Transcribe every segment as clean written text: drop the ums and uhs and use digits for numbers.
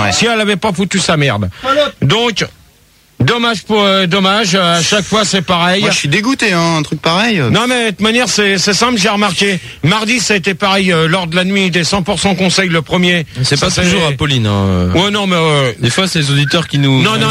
si elle avait pas foutu sa merde. Donc, dommage, à chaque fois c'est pareil. Moi je suis dégoûté, un truc pareil. Non mais de toute manière c'est simple, j'ai remarqué. Mardi ça a été pareil lors de la nuit des 100% conseils le premier. C'est pas toujours Apolline. Ouais non mais des fois c'est les auditeurs qui nous Non,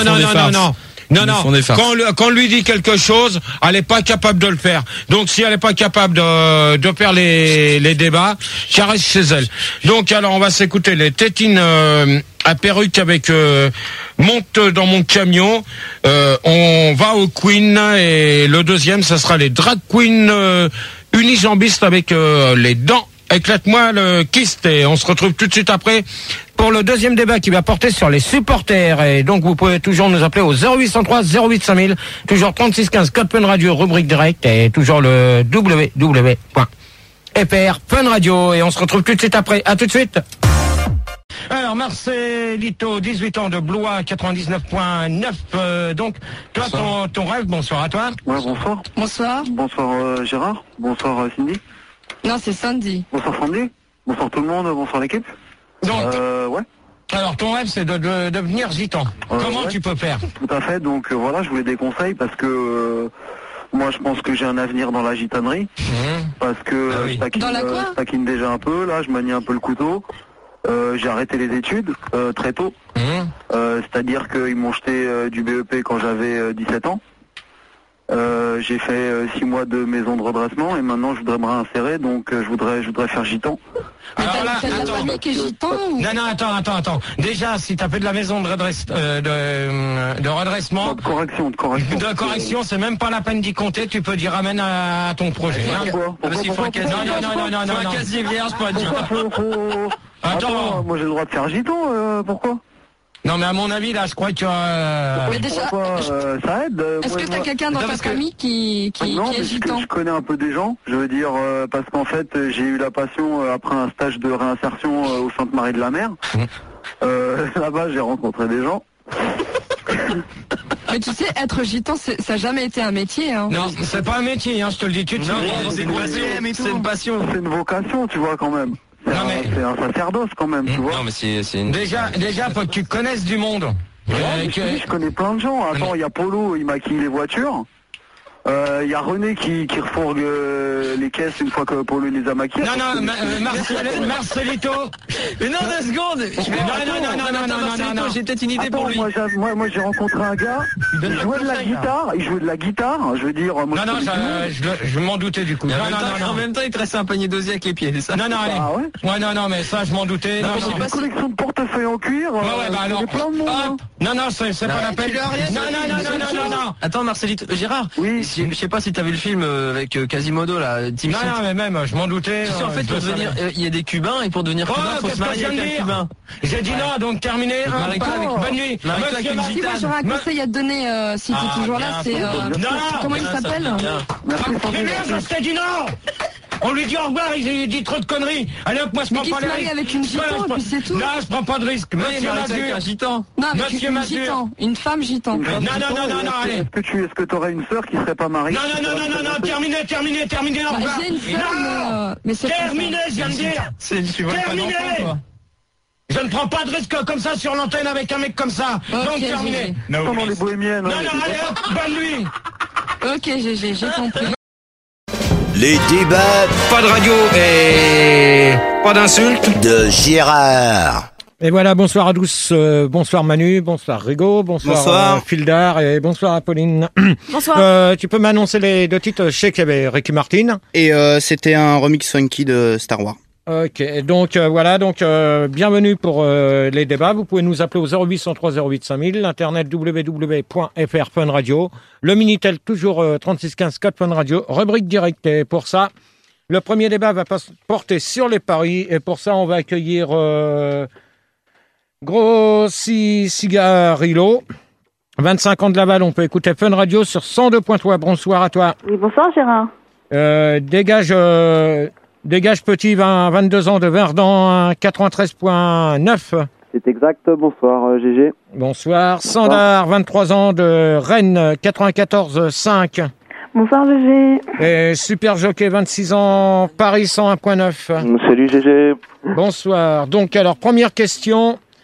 quand on lui dit quelque chose, elle est pas capable de le faire. Donc si elle est pas capable de faire les débats, qu'elle reste chez elle. Donc alors on va s'écouter les tétines à perruque avec monte dans mon camion. On va au Queen et le deuxième ça sera les drag queens unijambistes avec les dents. Éclate-moi le kyste et on se retrouve tout de suite après pour le deuxième débat qui va porter sur les supporters. Et donc vous pouvez toujours nous appeler au 0803 08 5000, toujours 3615 code Fun Radio, rubrique direct et toujours le www.fr Fun Radio. Et on se retrouve tout de suite après. À tout de suite. Alors Marcelito, 18 ans de Blois, 99.9. Donc toi ton rêve, bonsoir à toi. Ouais, bonsoir. Bonsoir. Bonsoir Gérard. Bonsoir Cindy. Non, c'est Sandy. Bonsoir Sandy. Bonsoir tout le monde. Bonsoir l'équipe. Donc, ouais. Alors ton rêve c'est de devenir gitan. Comment tu peux faire? Tout à fait. Donc voilà, je voulais des conseils parce que moi je pense que j'ai un avenir dans la gitanerie. Parce que je taquine déjà un peu. Là, je manie un peu le couteau. J'ai arrêté les études très tôt. C'est-à-dire qu'ils m'ont jeté du BEP quand j'avais 17 ans. J'ai fait 6 mois de maison de redressement et maintenant je voudrais me réinsérer, donc je voudrais faire gitan. Alors là, t'as la famille qui est gitan ou... Non, attends. Déjà, si t'as fait de la maison de redressement... De correction. De correction, c'est même pas la peine d'y compter, tu peux dire ramène à ton projet. Pourquoi Non. Un casier vierge, pas dire. Attends, moi j'ai le droit de faire gitan, pourquoi? Non mais à mon avis là je crois que Mais déjà, ça aide. est-ce que t'as quelqu'un dans ta famille qui est gitan? Je connais un peu des gens, je veux dire, parce qu'en fait j'ai eu la passion après un stage de réinsertion au Sainte-Marie de la Mer. Là-bas j'ai rencontré des gens. Mais tu sais, être gitan, ça n'a jamais été un métier. Hein. Non, c'est pas un métier, hein, je te le dis tout de suite. C'est une passion. C'est une vocation, tu vois, quand même. C'est un sacerdoce quand même, tu vois. Non mais c'est une... Déjà faut que tu connaisses du monde. Je connais plein de gens. Attends, il y a Polo, il maquille les voitures. Il y a René qui refourgue les caisses une fois que Polo les a maquillées. Non, Marcelito. Mais non, 2 secondes. Non, j'ai peut-être une idée pour lui. Moi j'ai rencontré un gars, il jouait de la guitare, je veux dire... je m'en doutais du coup. En même temps, il te restait un panier d'osier avec les pieds, c'est ça? Non, allez. Ah ouais? Ouais, non, mais ça, je m'en doutais. J'ai une collection de portefeuilles en cuir, alors. plein de monde. Non, c'est pas la peine. Non. Attends, Marcelito, Gérard. Oui. Je sais pas si t'as vu le film avec Quasimodo, là, Team Non, mais même, je m'en doutais. Tu sais, en fait, pour devenir, il y a des Cubains, et pour devenir Cubain, faut se marier avec un Cubain. J'ai dit non, donc terminé. Bonne nuit. Si moi j'aurais un conseil à te donner, si t'es toujours là, c'est... comment il s'appelle? Mais merde, je t'ai dit non. On lui dit au revoir, il dit trop de conneries. Allez hop, moi je prends pas les risques. Avec une gitan, et puis c'est tout. Non, je prends pas de risque. Monsieur Mazur. Un gitan. Non, avec une gitan. Une femme gitan. Non, allez. Est-ce que t'aurais une sœur qui serait pas mariée? Non, terminé, au revoir. J'ai une sœur, mais c'est terminé, je viens de dire. Terminé. Je ne prends pas de risque comme ça sur l'antenne avec un mec comme ça. Donc terminé. Comment les bohémiennes? Non, allez hop, bonne nuit. Ok, j'ai compris. Les débats, Pas de radio et pas d'insultes de Gérard. Et voilà, bonsoir à tous, bonsoir Manu, bonsoir Rigo, bonsoir Fildar et bonsoir Apolline. Bonsoir. Tu peux m'annoncer les 2 titres? Je sais qu'il y avait Ricky Martin. Et c'était un remix funky de Star Wars. Ok, donc voilà, bienvenue pour les débats. Vous pouvez nous appeler au 0803 08 5000, l'internet www.fr Fun Radio, le Minitel toujours 3615 4 Fun Radio, rubrique directe. Et pour ça, le premier débat va porter sur les paris et pour ça on va accueillir Grossi Cigarillo, 25 ans de Laval. On peut écouter Fun Radio sur 102.3. Bonsoir à toi. Oui, bonsoir Gérard. Dégage petit, 22 ans de Verdun, 93.9. C'est exact, bonsoir GG. Bonsoir. Sandar, 23 ans de Rennes, 94.5. Bonsoir GG. Et Super Jockey, 26 ans, Paris 101.9. Salut GG. Bonsoir. Donc alors, première question.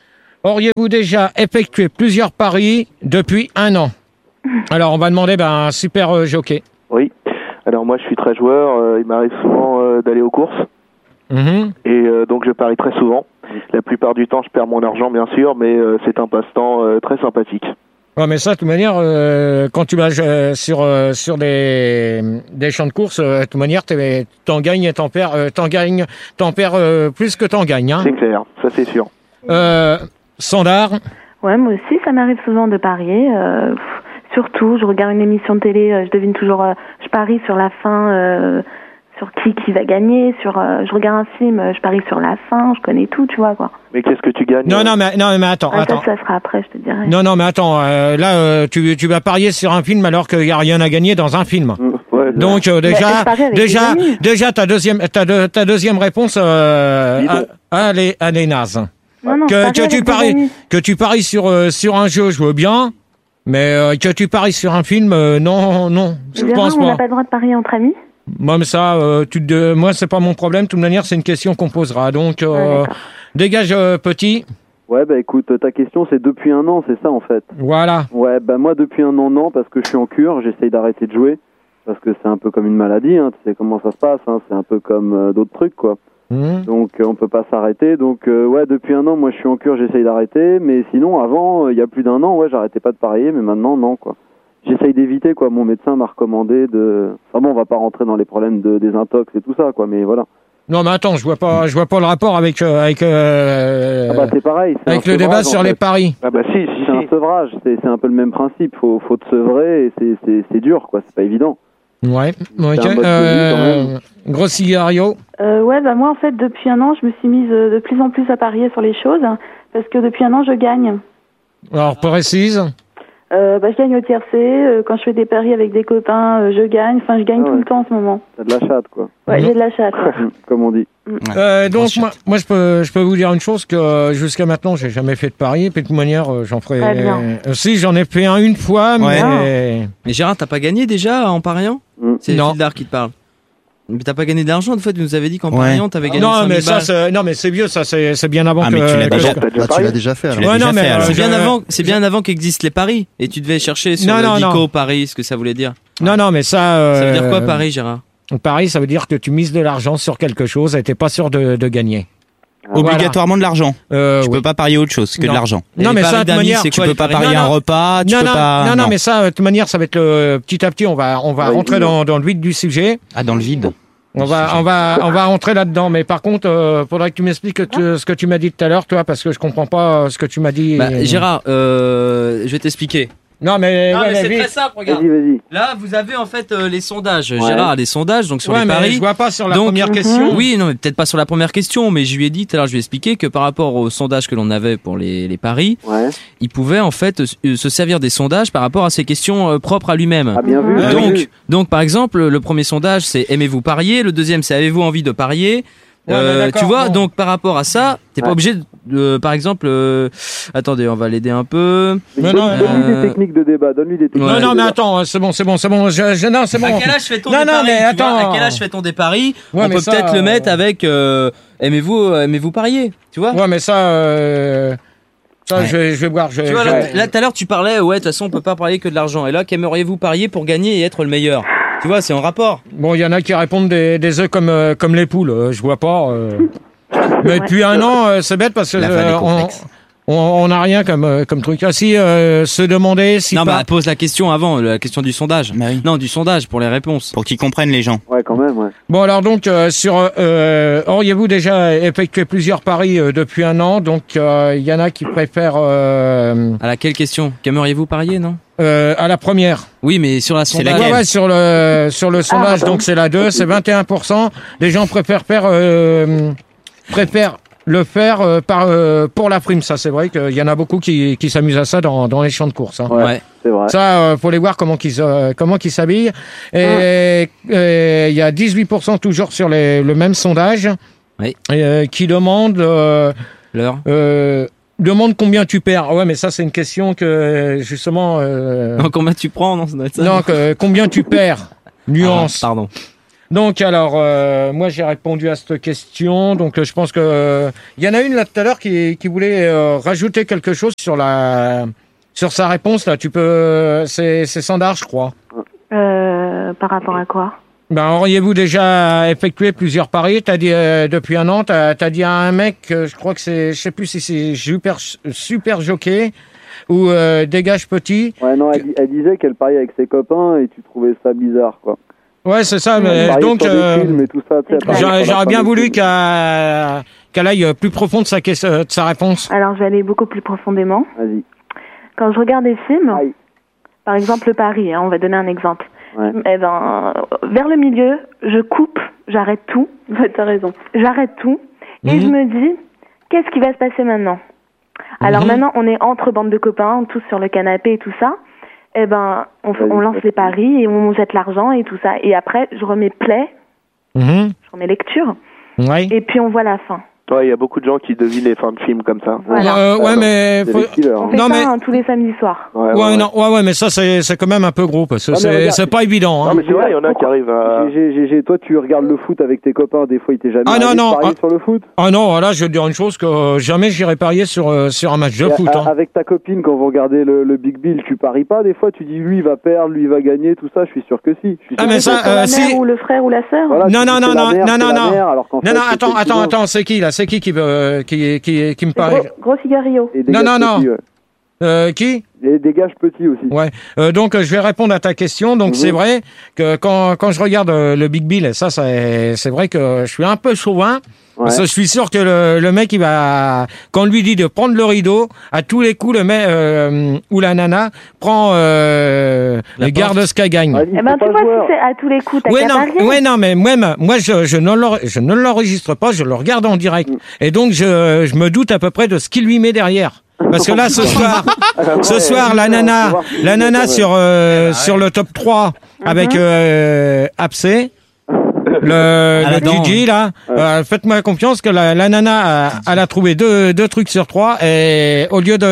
Auriez-vous déjà effectué plusieurs paris depuis 1 an? Alors, on va demander un super jockey. Oui. Alors, moi, je suis très joueur. Il m'arrive souvent d'aller aux courses. Et donc, je parie très souvent. La plupart du temps, je perds mon argent, bien sûr, mais c'est un passe-temps très sympathique. Ouais, mais ça, de toute manière, quand tu vas sur des champs de course, de toute manière, t'en gagnes et t'en perds plus que t'en gagnes. Hein. C'est clair, ça c'est sûr. Sandar? Ouais, moi aussi, ça m'arrive souvent de parier. Surtout, je regarde une émission de télé, je devine toujours, je parie sur la fin, sur qui va gagner, je regarde un film, je parie sur la fin, je connais tout, tu vois, quoi. Mais qu'est-ce que tu gagnes? Non, mais attends. Ça sera après, je te dirai. Non, mais attends, là, tu vas parier sur un film alors qu'il n'y a rien à gagner dans un film. Ouais, donc, déjà, ta deuxième réponse, elle est naze. Non, que tu paries sur un jeu, je veux bien, mais que tu paries sur un film, non, je pense pas. On n'a pas le droit de parier entre amis? Moi, mais ça, moi, c'est pas mon problème. De toute manière, c'est une question qu'on posera. Donc, dégage, petit. Ouais, bah écoute, ta question, c'est depuis 1 an, c'est ça, en fait? Voilà. Ouais, bah moi, depuis 1 an, non, parce que je suis en cure, j'essaye d'arrêter de jouer, parce que c'est un peu comme une maladie, hein, tu sais comment ça se passe, hein, c'est un peu comme d'autres trucs, quoi. Donc, on peut pas s'arrêter. Donc, ouais, depuis 1 an, moi, je suis en cure, j'essaye d'arrêter, mais sinon, avant, il y a plus d'1 an, ouais, j'arrêtais pas de parier, mais maintenant, non, quoi. J'essaye d'éviter, quoi. Mon médecin m'a recommandé de... Enfin bon, on va pas rentrer dans les problèmes des intox et tout ça, quoi, mais voilà. Non, mais attends, je vois pas le rapport avec ah bah c'est pareil. C'est avec le débat sur les paris. Ah bah si, c'est un sevrage. C'est un peu le même principe. Faut te sevrer et c'est dur, quoi. C'est pas évident. Ouais. Gros cigario. Ouais, bah moi, en fait, depuis 1 an, je me suis mise de plus en plus à parier sur les choses, parce que depuis 1 an, je gagne. Alors, précise. Je gagne au tiercé, quand je fais des paris avec des copains, je gagne, enfin je gagne tout le temps en ce moment. T'as de la chatte, quoi. Ouais, j'ai de la chatte. Comme on dit. Donc moi je peux vous dire une chose, que jusqu'à maintenant j'ai jamais fait de pari, et puis de toute manière j'en ferai... Très bien. Si, j'en ai fait un une fois, mais... Mais Gérard, t'as pas gagné déjà en pariant? C'est Gildar qui te parle. Mais t'as pas gagné d'argent, en fait, tu nous avais dit qu'en pariant, t'avais gagné 5 000 balles. Non, mais c'est vieux, ça, c'est bien avant que... mais tu l'as déjà fait. C'est bien avant qu'existent les paris. Et tu devais chercher sur le Dico Paris, ce que ça voulait dire. Non, mais ça... Ça veut dire quoi, Paris, Gérard? Paris, ça veut dire que tu mises de l'argent sur quelque chose et t'es pas sûr de gagner. Obligatoirement de l'argent. Tu peux pas parier autre chose que de l'argent. Non, mais ça, de toute manière, tu peux pas parier un repas, tu peux pas... Non, mais ça, de toute manière, ça va être petit à petit, on va rentrer dans le vide du sujet. Ah, dans le vide. On va rentrer là-dedans, mais par contre, faudrait que tu m'expliques ce que tu m'as dit tout à l'heure, toi, parce que je comprends pas ce que tu m'as dit. Gérard, je vais t'expliquer. Non, mais c'est très simple, regarde. Vas-y. Là, vous avez en fait les sondages. Gérard, les sondages, donc sur les mais paris. Je vois pas sur la première question. Oui, non, mais peut-être pas sur la première question, mais je lui ai dit tout à l'heure, je lui ai expliqué que par rapport aux sondages que l'on avait pour les paris, il pouvait en fait se servir des sondages par rapport à ses questions propres à lui-même. Ah, bien vu. Donc, par exemple, le premier sondage, c'est aimez-vous parier? Le deuxième, c'est avez-vous envie de parier? Tu vois, donc par rapport à ça, t'es pas obligé de, par exemple, attendez, on va l'aider un peu. Donne-lui des techniques de débat, donne-lui des techniques. Non, mais attends, c'est bon. Non, c'est bon. À quel âge fait-on des paris? À quel âge fait-on des paris? On peut peut-être le mettre avec aimez-vous parier, tu vois? Ouais, mais ça, je vais voir. Tu vois, là, tout à l'heure, tu parlais, de toute façon, on peut pas parler que de l'argent. Et là, qu'aimeriez-vous parier pour gagner et être le meilleur? Tu vois, c'est en rapport. Bon, il y en a qui répondent des œufs comme les poules. Je vois pas. Mais depuis 1 an, c'est bête parce que on n'a rien comme truc. Ah si, se demander si... Non, pose la question avant, la question du sondage. Oui. Non, du sondage pour les réponses. Pour qu'ils comprennent les gens. Ouais, quand même, ouais. Bon, alors donc, auriez-vous déjà effectué plusieurs paris depuis 1 an? Donc, il y en a qui préfèrent... À laquelle question? Qu'aimeriez-vous parier, non? À la première. Oui, mais sur la sondage. Ouais, sur le sondage, donc c'est la 2, c'est 21%. Les gens préfèrent le faire pour la prime. Ça, c'est vrai qu'il y en a beaucoup qui s'amusent à ça dans les champs de course. Hein. Ouais, c'est vrai. Ça, faut les voir comment qu'ils s'habillent. Et il y a 18% toujours sur le même sondage, qui demande l'heure. Demande combien tu perds. Ouais, mais ça, c'est une question que, justement... Non, combien tu prends, non, ça doit être ça. Non, combien tu perds. Nuance. Pardon. Donc alors, moi j'ai répondu à cette question. Donc je pense que il y en a une là tout à l'heure qui voulait rajouter quelque chose sur sa réponse là. Tu peux, c'est Sandar, je crois. Par rapport à quoi? Ben, auriez-vous déjà effectué plusieurs paris? T'as dit depuis un an, t'as dit à un mec, je crois que c'est, je sais plus si c'est super jockey ou dégage petit. Ouais, non, elle disait qu'elle pariait avec ses copains et tu trouvais ça bizarre, quoi. Ouais, c'est ça. Mais donc, j'aurais bien voulu qu'elle aille plus profond de sa réponse. Alors, je vais aller beaucoup plus profondément. Vas-y. Quand je regarde des films, par exemple le pari, on va donner un exemple. Ouais. Eh ben, vers le milieu, je coupe, j'arrête tout. T'as raison. J'arrête tout et je me dis, qu'est-ce qui va se passer maintenant? Alors maintenant, on est entre bandes de copains, tous sur le canapé et tout ça. Eh ben, on lance les paris et on jette l'argent et tout ça. Et après, je remets play, je remets lecture, et puis on voit la fin. Ouais, il y a beaucoup de gens qui devinent les fins de films comme ça. Voilà. Ouais, mais on fait ça tous les samedis soirs. Ouais, mais ça c'est quand même un peu gros parce que c'est pas évident. Hein. Non, mais c'est vrai, il y en a qui arrivent à. Toi, tu regardes le foot avec tes copains. Des fois, il t'est jamais parié sur le foot. Ah non, là, je vais te dire une chose que jamais j'irai parier sur un match de foot. Hein. Avec ta copine, quand vous regardez le Big Bill, tu paries pas. Des fois, tu dis lui il va perdre, lui il va gagner, tout ça. Je suis sûr que si. Mais ça, la mère ou le frère ou la sœur. Voilà, non. Attends, c'est qui là? C'est qui veut qui me parie? Gros Cigario. Non. Qui? Et des gages petits aussi. Ouais. Donc je vais répondre à ta question. Donc c'est vrai que quand je regarde le Big Bill, ça c'est vrai que je suis un peu chauvin. Ouais. Parce que je suis sûr que le mec il va, quand on lui dit de prendre le rideau, à tous les coups le mec ou la nana prend le garde ce qu'elle gagne. Eh ben tu vois si c'est à tous les coups t'as qu'à parier. Non mais moi je ne l'enregistre pas, je le regarde en direct. Et donc je me doute à peu près de ce qu'il lui met derrière. Parce que là ce soir la nana sur le top 3 avec Abcé. Le Gigi là, faites-moi confiance que la nana elle a trouvé deux trucs sur 3 et au lieu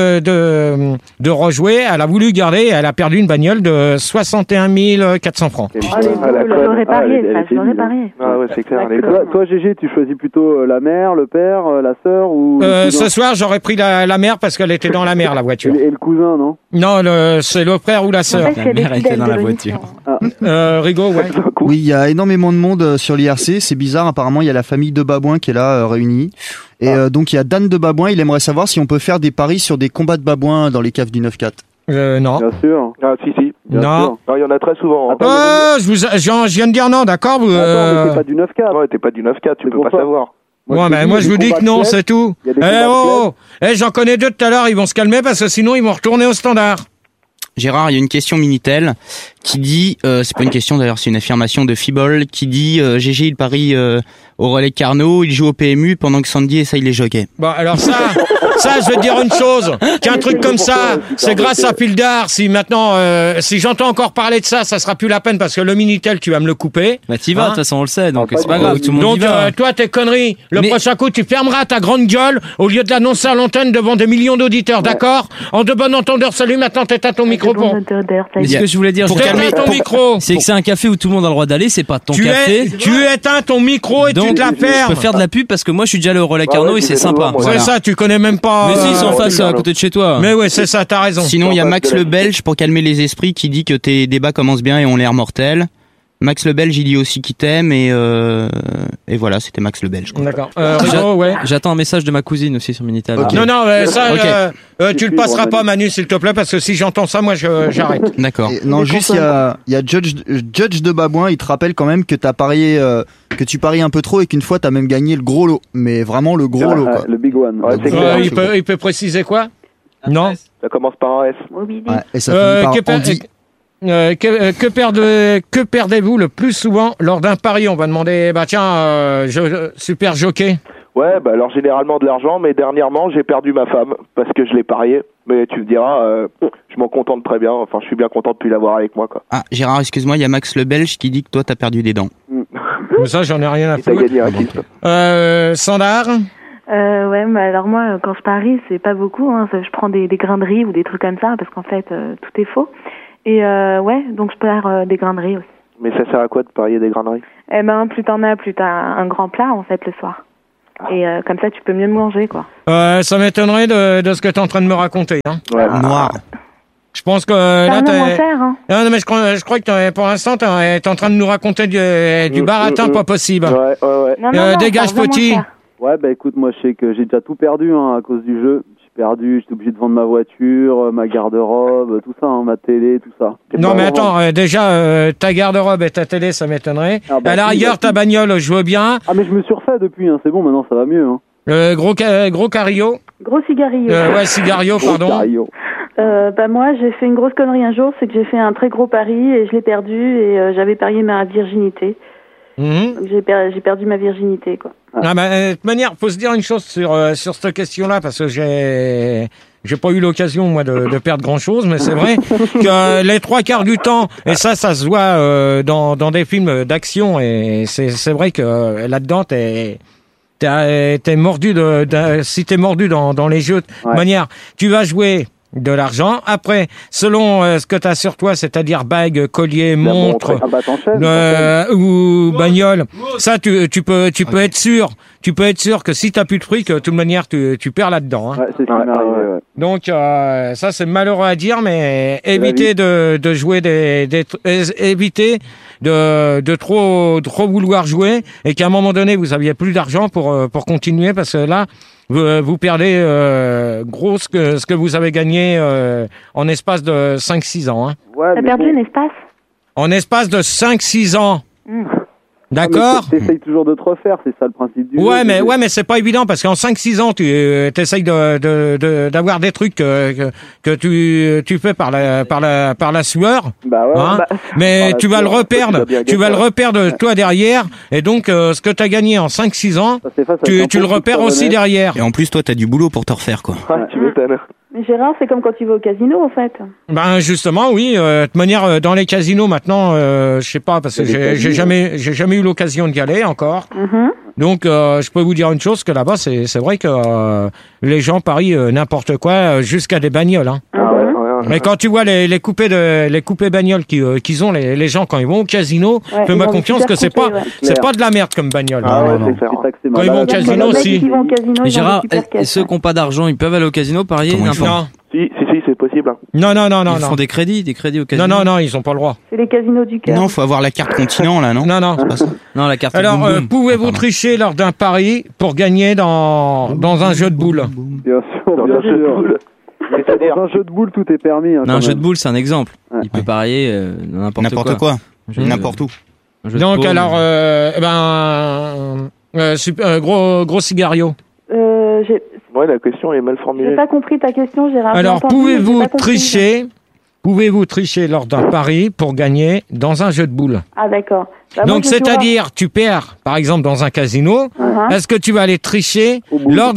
de rejouer, elle a voulu garder, elle a perdu une bagnole de 61 400 francs. J'aurais parié. Ah ouais, c'est clair. Toi Gégé, tu choisis plutôt la mère, le père, la sœur ou ce soir, j'aurais pris la mère parce qu'elle était dans la mer la voiture. Et le cousin, non? Non, c'est le frère ou la sœur. La mère était dans la voiture. Rigaud, ouais. Oui, il y a énormément de monde sur l'IRC, c'est bizarre, apparemment il y a la famille de Babouin qui est là réunie. Et donc il y a Dan de Babouin, il aimerait savoir si on peut faire des paris sur des combats de babouins dans les caves du 9-4. Non. Bien sûr. Ah si. Non. Il y en a très souvent. Je viens de dire non, d'accord Attends, mais t'es pas du 9-4. Ouais, t'es pas du 9-4, tu peux pas savoir. Moi je vous dis que non, c'est tout. J'en connais deux tout à l'heure, ils vont se calmer parce que sinon ils vont retourner au standard. Gérard, il y a une question Minitel qui dit, c'est pas une question d'ailleurs, c'est une affirmation de Fibol qui dit GG il parie au relais de Carnot, il joue au PMU pendant que Sandy essaye les jockeys. Bon alors ça je veux te dire une chose, qu'un truc comme ça, c'est grâce à Pildar. Si maintenant, si j'entends encore parler de ça sera plus la peine parce que le Minitel tu vas me le couper. Bah t'y vas, de toute façon on le sait, donc c'est pas grave, tout le monde donc, y va. toi tes conneries, prochain coup tu fermeras ta grande gueule au lieu de l'annoncer à l'antenne devant des millions d'auditeurs, d'accord? En de bon entendeur, salut, maintenant t'éteins ton micro pour... Mais ce que je voulais dire, pour calmer ton micro, c'est que c'est un café où tout le monde a le droit d'aller, c'est pas ton café. Tu éteins ton micro et donc, tu te la fermes. Je peux faire de la pub parce que moi je suis déjà allé au relais Carnot et c'est sympa. C'est ça, tu connais même pas. Mais si, ils sont en face à côté de chez toi. Mais ouais, c'est ça, t'as raison. Sinon, il y a Max le Belge pour calmer les esprits qui dit que tes débats commencent bien et ont l'air mortels. Max le Belge, il dit aussi qu'il t'aime et voilà, c'était Max le Belge. D'accord. Ouais. J'attends un message de ma cousine aussi sur Minitel. Okay. Non, ça, tu le passeras pas, Manu, s'il te plaît, parce que si j'entends ça, moi, j'arrête. D'accord. Non, juste, il y a Judge de Babouin, il te rappelle quand même que t'as parié, que tu paries un peu trop et qu'une fois t'as même gagné le gros lot. Mais vraiment le gros lot, quoi. Le big one. Ouais, c'est clair. Il peut préciser quoi? Non. Ça commence par un S. Ouais, et ça finit par Andy. Que perdez-vous le plus souvent lors d'un pari? On va demander, super jockey. Ouais, alors généralement de l'argent, mais dernièrement j'ai perdu ma femme parce que je l'ai parié. Mais tu me diras, je m'en contente très bien. Enfin, je suis bien content de plus l'avoir avec moi, quoi. Ah, Gérard, excuse-moi, il y a Max le Belge qui dit que toi t'as perdu des dents. Mais ça, j'en ai rien à foutre. T'as gagné un kiff. Sandar. Ouais, mais alors moi, quand je parie, c'est pas beaucoup. Hein. Je prends des grains de riz ou des trucs comme ça parce qu'en fait, tout est faux. Et donc je perds des grains de riz aussi. Mais ça sert à quoi de parier des grains de riz? Eh ben, plus t'en as, plus t'as un grand plat, en fait, le soir. Et comme ça, tu peux mieux manger, quoi. Ça m'étonnerait de ce que tu es en train de me raconter. Hein. Ouais. Noir. Je pense que C'est là, moins cher, hein. Non, mais je crois que pour l'instant, tu es en train de nous raconter du baratin pas possible. Ouais. Non, Dégage, petit. Ouais, bah écoute, moi je sais que j'ai déjà tout perdu hein, à cause du jeu. J'ai perdu, j'étais obligé de vendre ma voiture, ma garde-robe, tout ça, hein, ma télé, tout ça. Non, mais attends, déjà, ta garde-robe et ta télé, ça m'étonnerait. À la rigueur, ta bagnole, je veux bien. Ah, mais je me suis refait depuis, hein, c'est bon, maintenant ça va mieux. Hein. Gros cario. Gros cigario. Ouais, cigario, pardon. Cigario. Bah moi, j'ai fait une grosse connerie un jour, c'est que j'ai fait un très gros pari et je l'ai perdu et j'avais parié ma virginité. Donc j'ai perdu ma virginité, quoi. Ah bah, de toute manière, faut se dire une chose sur cette question-là, parce que j'ai pas eu l'occasion, moi, de perdre grand-chose, mais c'est vrai que les 3/4 du temps, et ça se voit dans des films d'action, et c'est vrai que là-dedans, t'es mordu si t'es mordu dans les jeux, de manière, tu vas jouer de l'argent. Après, selon ce que tu as sur toi, c'est-à-dire bague, collier, montre, ou bagnole, ça tu peux être sûr. Tu peux être sûr que si t'as plus de fric, de toute manière tu perds là-dedans. Hein. Ouais, c'est ce qui m'est arrivé, ouais. Donc ça c'est malheureux à dire, mais évitez de jouer évitez de trop vouloir jouer et qu'à un moment donné vous aviez plus d'argent pour continuer, parce que là vous perdez gros ce que vous avez gagné en espace de 5-6 ans. Hein. Ouais, t'as perdu un espace? En espace de 5-6 ans. D'accord. T'essayes toujours de te refaire, c'est ça le principe du jeu. Ouais, mais c'est pas évident, parce qu'en 5-6 ans, tu essayes d'avoir des trucs que tu fais par la sueur. Bah ouais. Hein, mais tu vas le reperdre toi derrière, et donc ce que tu as gagné en 5-6 ans, tu le repères aussi derrière. Et en plus, toi, t'as du boulot pour te refaire, quoi. Ouais, tu m'étonnes. Mais Gérard, c'est comme quand tu vas au casino, en fait. Ben justement, oui. De toute manière, dans les casinos maintenant, je sais pas, parce que j'ai jamais eu l'occasion d'y aller encore. Donc, je peux vous dire une chose, que là-bas, c'est vrai que les gens parient n'importe quoi, jusqu'à des bagnoles. Hein. Mais quand tu vois les coupés bagnoles qu'ils ont les gens quand ils vont au casino, fais-moi confiance que c'est pas de la merde comme bagnole. Non. Quand ils vont au casino aussi. Gérard, et ceux qui n'ont pas d'argent, ils peuvent aller au casino parier n'importe. Non. Si, c'est possible. Non. Ils font des crédits au casino. Non, ils ont pas le droit. C'est les casinos du cœur. Non, faut avoir la carte continent, là, non? Non. Non, la carte. Alors, pouvez-vous tricher lors d'un pari pour gagner dans un jeu de boules? Bien sûr. Dans un jeu de boules, tout est permis. Hein, un jeu de boules, c'est un exemple. Il peut parier n'importe quoi. N'importe où. Donc, alors, gros cigario. Ouais, la question est mal formulée. J'ai pas compris ta question, Gérard. Alors, pouvez-vous tricher lors d'un pari pour gagner dans un jeu de boules? Ah, d'accord. Bah, donc, c'est-à-dire, tu perds, par exemple, dans un casino, est-ce que tu vas aller tricher lors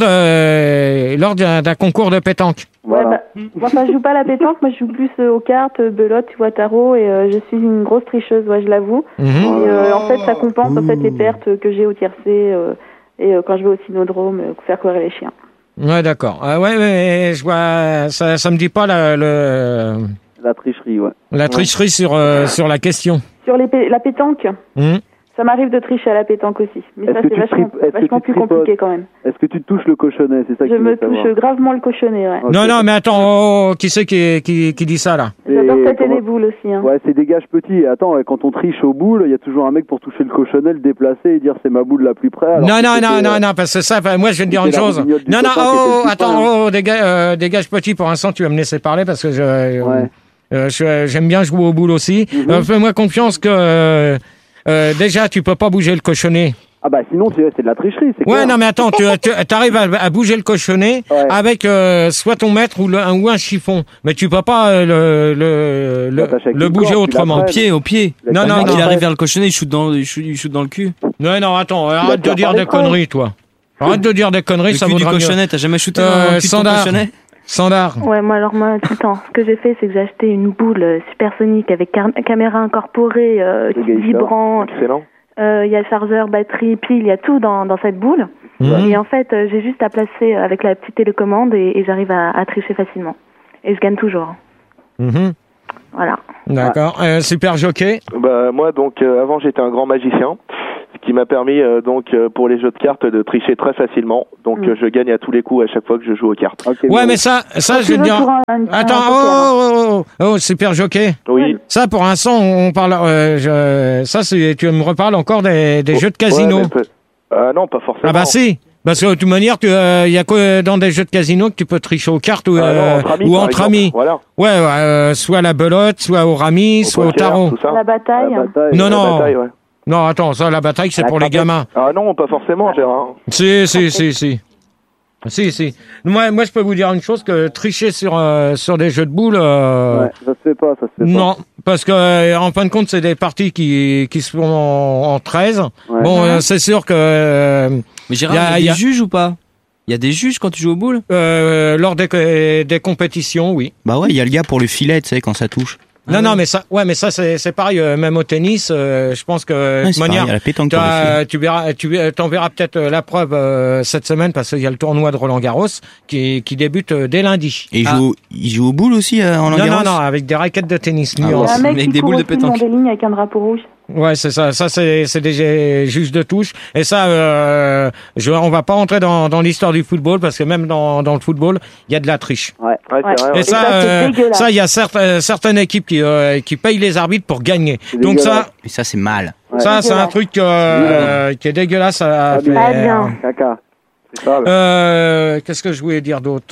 d'un concours de pétanque? Voilà. Moi, je joue pas à la pétanque, moi je joue plus aux cartes, belote, tu vois, tarot, et je suis une grosse tricheuse, je l'avoue. Et en fait, ça compense les pertes que j'ai au tiercé et quand je vais au cynodrome, faire courir les chiens. Ouais, d'accord. Ouais, mais je vois, ça me dit pas la tricherie, ouais. La tricherie sur la question. Sur la pétanque. Ça m'arrive de tricher à la pétanque aussi. Mais ça, c'est vachement plus compliqué quand même. Est-ce que tu touches le cochonnet? C'est ça que je me touche gravement le cochonnet, ouais. Okay. Non, mais attends, qui c'est qui dit ça, là? J'adore tâter des boules aussi, hein. Ouais, c'est des gages petits. Attends, quand on triche aux boules, il y a toujours un mec pour toucher le cochonnet, le déplacer et dire c'est ma boule la plus près. Non, parce que ça, moi, je vais te dire une chose. Non, attends, des gages petits, pour l'instant, tu vas me laisser parler parce que j'aime bien jouer aux boules aussi. Fais-moi confiance que... déjà, tu peux pas bouger le cochonnet. Ah bah sinon, c'est de la tricherie. C'est clair. Non mais attends, tu arrives à bouger le cochonnet avec soit ton maître ou un chiffon, mais tu peux pas le bouger autrement. Au pied. Non. Il arrive vers le cochonnet, il shoot dans le cul. Non, attends, arrête de dire des conneries, toi. Arrête de dire des conneries, ça vaudra mieux. Le cul du cochonnet, t'as jamais shooté dans le cul de ton cochonnet? Sandar. Ouais, moi, tout le temps. Ce que j'ai fait, c'est que j'ai acheté une boule supersonique avec caméra incorporée, vibrant. Excellent. Il y a chargeur, batterie, pile, il y a tout dans cette boule. Et en fait, j'ai juste à placer avec la petite télécommande et j'arrive à tricher facilement. Et je gagne toujours. Voilà. D'accord. Super jockey. Bah moi donc avant j'étais un grand magicien qui m'a permis pour les jeux de cartes de tricher très facilement. Donc je gagne à tous les coups à chaque fois que je joue aux cartes. Okay, ouais, mais ça je vais te dire. Attends, super jockey. Oui. Ça pour l'instant on parle. Tu me reparles encore des jeux de casino. Ouais, non, pas forcément. Ah bah si. Parce que de toute manière, il y a que dans des jeux de casino que tu peux tricher aux cartes ou entre amis. Voilà. Ouais, soit la belote, soit au rami, soit au tarot. La bataille. Non. Ouais. Non, attends, ça, la bataille, c'est pour les gamins. Ah non, pas forcément, Gérard. Si. Moi, je peux vous dire une chose, que tricher sur des jeux de boules... Ouais, ça se fait pas. Non, parce que en fin de compte, c'est des parties qui se font en 13. Ouais. Bon, c'est sûr que... Mais Gérard, il y a des juges ou pas? Il y a des juges quand tu joues aux boules? Lors des compétitions, oui. Bah ouais, il y a le gars pour le filet, tu sais, quand ça touche. Non, mais ça, c'est pareil. Même au tennis, je pense que de manière, t'en verras peut-être la preuve cette semaine parce qu'il y a le tournoi de Roland Garros qui débute dès lundi. Et il joue aux boules aussi en Roland Garros? Non, avec des raquettes de tennis. Avec des boules de pétanque. Des lignes avec un drapeau rouge. Ouais, c'est ça. Ça, c'est des juges de touche. Et ça, on va pas rentrer dans l'histoire du football parce que même dans le football, il y a de la triche. Ouais, c'est vrai. Et ça, il y a certaines équipes qui payent les arbitres pour gagner. Donc ça. Et ça, c'est mal. Ouais. Ça, c'est un truc qui est dégueulasse à faire. Bien. Caca. Qu'est-ce que je voulais dire d'autre?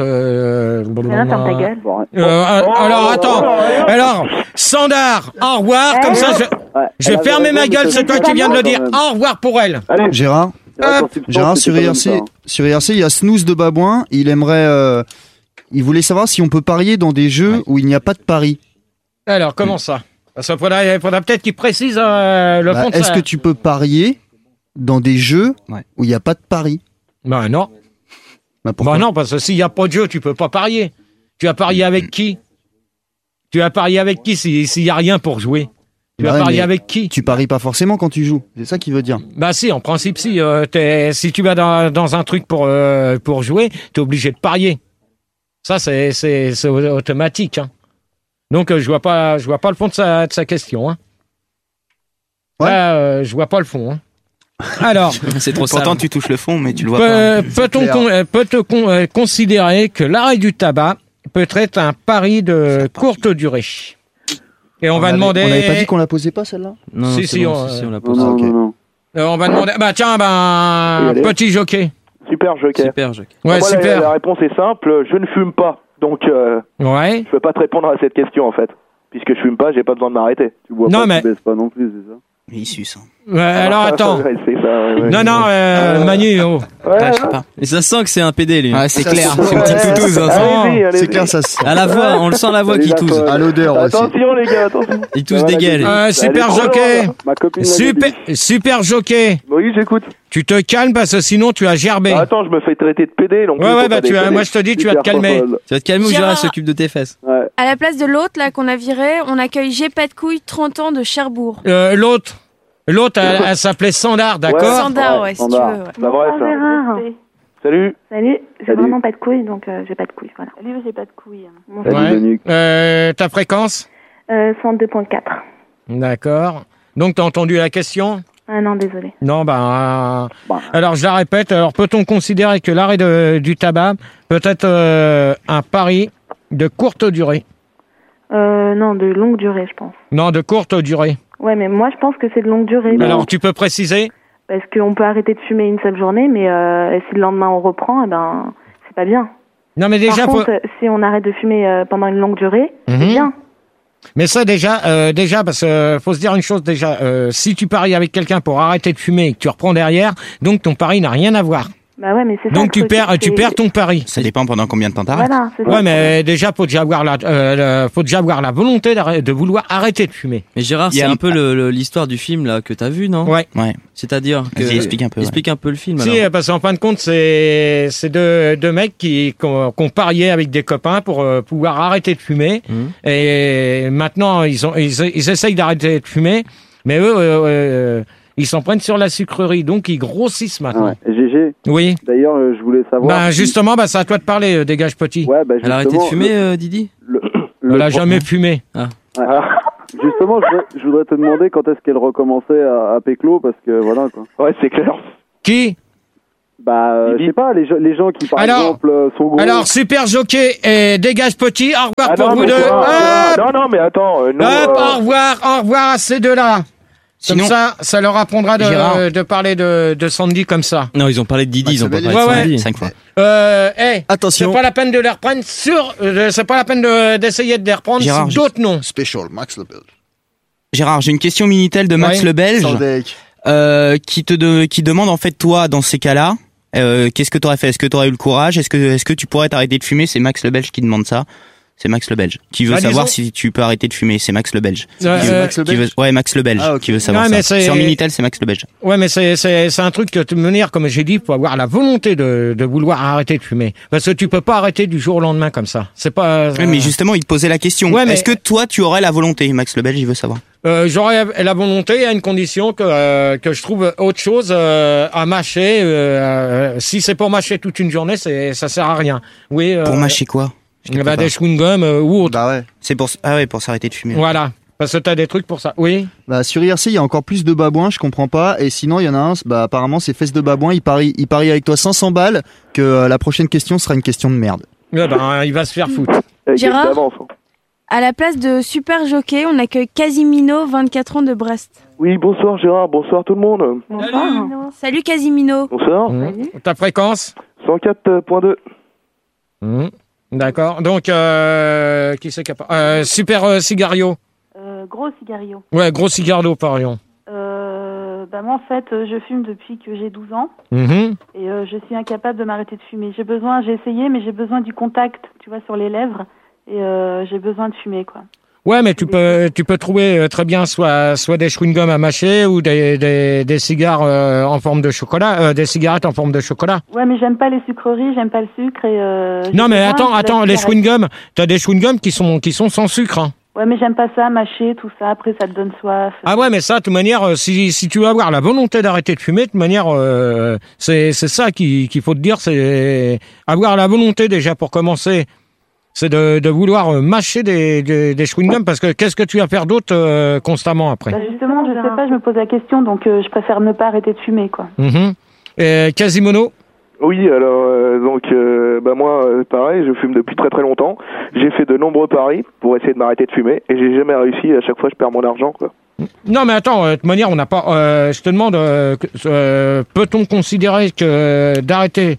Alors attends. Alors Sandar, au revoir. Comme ça, je vais fermer ma gueule. C'est toi qui viens de le dire. Au revoir pour elle. Allez. Gérard, sur IRC, il y a Snooze de Babouin. Il voulait savoir si on peut parier dans des jeux où il n'y a pas de pari. Alors comment ça? Parce qu'il faudra peut-être qu'il précise le fond de ça. Est-ce que tu peux parier dans des jeux où il n'y a pas de pari? Ben non. Bah non, parce que s'il n'y a pas de jeu, tu peux pas parier. Tu as parié avec qui? S'il n'y a rien pour jouer? Tu as parié avec qui? Tu paries pas forcément quand tu joues. C'est ça qu'il veut dire. Bah si, en principe si. Si tu vas dans un truc pour jouer, tu es obligé de parier. Ça, c'est automatique. Hein. Donc je vois pas le fond de sa question. Hein. Ouais. Là, je vois pas le fond. Hein. Alors, c'est trop simple. Pourtant, tu touches le fond, mais tu le vois pas. Peut-on considérer que l'arrêt du tabac peut être un pari de courte durée? Et on va demander. On n'avait pas dit qu'on la posait pas celle-là? Non, si, on la pose. Non. On va demander. Petit jockey. Super jockey. Ouais, moi, super. La réponse est simple. Je ne fume pas, donc. Je peux pas te répondre à cette question en fait, puisque je fume pas, j'ai pas besoin de m'arrêter. Tu bois pas, tu baisses pas non plus, c'est ça? Mais il suce. Alors attends. Non, Manu. Oh. Je sais pas. Et ça sent que c'est un PD lui. Ouais, c'est clair. C'est une petite toutouse. C'est clair, ça sent. À la voix, on le sent la voix qui tousse. À l'odeur aussi. Attention les gars, attention. Il tousse des gueules. Super jockey. Super jockey. Oui, j'écoute. Tu te calmes parce que sinon tu as gerbé. Attends, je me fais traiter de PD. Donc moi je te dis, tu vas te calmer. Tu vas te calmer ou Gérard s'occupe de tes fesses. À la place de l'autre là qu'on a viré, on accueille J'ai pas de couilles, 30 ans de Cherbourg. L'autre, elle s'appelait Sandar, d'accord? Sandar, si tu veux. C'est vrai ça. Salut. J'ai vraiment pas de couilles, donc j'ai pas de couilles, voilà. Lui, j'ai pas de couilles. Ta fréquence? 102.4. D'accord. Donc, t'as entendu la question? Ah non, désolé. Non, alors je la répète. Alors, peut-on considérer que l'arrêt du tabac peut être un pari de courte durée? Non, de longue durée, je pense. Non, de courte durée. Ouais, mais moi, je pense que c'est de longue durée. Alors, tu peux préciser? Parce qu'on peut arrêter de fumer une seule journée, mais si le lendemain on reprend, c'est pas bien. Non, mais déjà, par contre, si on arrête de fumer pendant une longue durée, c'est bien. Mais ça, déjà, parce que faut se dire une chose, déjà, si tu paries avec quelqu'un pour arrêter de fumer et que tu reprends derrière, donc ton pari n'a rien à voir. Bah ouais, mais c'est ça. Donc tu perds ton pari. Ça dépend pendant combien de temps t'arrêtes. Voilà, c'est ça. Ouais, mais déjà faut déjà avoir la volonté de vouloir arrêter de fumer. Mais Gérard, c'est un peu l'histoire du film là que t'as vu, non? Ouais. C'est-à-dire que explique un peu le film. Si, parce qu'en fin de compte, c'est deux mecs qui ont parié avec des copains pour pouvoir arrêter de fumer. Et maintenant ils essayent d'arrêter de fumer, mais eux ils s'en prennent sur la sucrerie, donc ils grossissent maintenant. GG. Oui. D'ailleurs, je voulais savoir. Justement, c'est à toi de parler, dégage petit. Ouais, elle a arrêté de fumer, Didi? Elle a jamais fumé. Je Justement, je voudrais te demander quand est-ce qu'elle recommençait à péclo, parce que voilà quoi. Ouais, c'est clair. Qui? Bah, je sais pas, les gens qui par exemple sont gros. Alors, super jockey et dégage petit, au revoir pour vous deux. Non, mais attends. Au revoir à ces deux-là. Sinon, comme ça leur apprendra de parler de Sandy comme ça. Non, ils ont parlé de Didi, ils ont pas parlé de Sandy. 5 fois. Attention. C'est pas la peine de les reprendre c'est pas la peine d'essayer de les reprendre sur d'autres noms. Special, Max le Belge. Gérard, j'ai une question Minitel de Max le Belge, qui demande en fait, toi, dans ces cas-là, qu'est-ce que t'aurais fait? Est-ce que t'aurais eu le courage? Est-ce que tu pourrais t'arrêter de fumer? C'est Max le Belge qui demande ça. C'est Max le Belge qui veut savoir si tu peux arrêter de fumer. C'est Max le Belge. Max le Belge. Ouais, Max le Belge qui veut savoir ça. Sur Minitel, c'est Max le Belge. Ouais, mais c'est un truc que de manière, comme j'ai dit, faut avoir la volonté de vouloir arrêter de fumer. Parce que tu peux pas arrêter du jour au lendemain comme ça. C'est pas. Ouais, mais justement, il te posait la question. Ouais, Est-ce que toi, tu aurais la volonté? Max le Belge, il veut savoir. J'aurais la volonté à une condition que je trouve autre chose à mâcher. Si c'est pour mâcher toute une journée, ça sert à rien. Oui. Pour mâcher quoi? Des chewing-gums ou autre. Bah ouais. C'est pour s'arrêter de fumer. Voilà. Parce que t'as des trucs pour ça. Oui. Bah sur IRC, il y a encore plus de babouins, je comprends pas. Et sinon, il y en a un, apparemment, c'est Fesses de Babouin. Il parie avec toi 500 balles que la prochaine question sera une question de merde. Il va se faire foutre. Gérard, à la place de Super Jockey, on accueille Casimino, 24 ans de Brest. Oui, bonsoir Gérard, bonsoir tout le monde. Bonsoir. Salut Casimino. Bonsoir. Ta fréquence? 104.2. D'accord. Donc, qui c'est capable Super Cigario. Gros Cigario. Ouais, Gros Cigario, parions. Moi, en fait, je fume depuis que j'ai 12 ans. Et je suis incapable de m'arrêter de fumer. J'ai essayé, mais j'ai besoin du contact, tu vois, sur les lèvres. Et j'ai besoin de fumer, quoi. Ouais, mais tu peux trouver très bien soit des chewing-gums à mâcher ou des cigares en forme de chocolat, des cigarettes en forme de chocolat. Ouais, mais j'aime pas les sucreries, j'aime pas le sucre et non, mais attends, les chewing-gums, t'as des chewing-gums qui sont sans sucre, hein. Ouais, mais j'aime pas ça, mâcher, tout ça, après ça te donne soif. Ah ouais, mais ça, de toute manière, si tu veux avoir la volonté d'arrêter de fumer, de toute manière, c'est ça qu'il faut te dire, c'est avoir la volonté déjà pour commencer. C'est de vouloir mâcher des chewing-gums parce que qu'est-ce que tu vas faire d'autre constamment après? Justement, je sais pas, je me pose la question, donc je préfère ne pas arrêter de fumer, quoi. Et Quasimodo? Oui, alors moi pareil, je fume depuis très très longtemps. J'ai fait de nombreux paris pour essayer de m'arrêter de fumer et j'ai jamais réussi. À chaque fois, je perds mon argent, quoi. Non, mais attends, de toute manière, on n'a pas. Je te demande, peut-on considérer que d'arrêter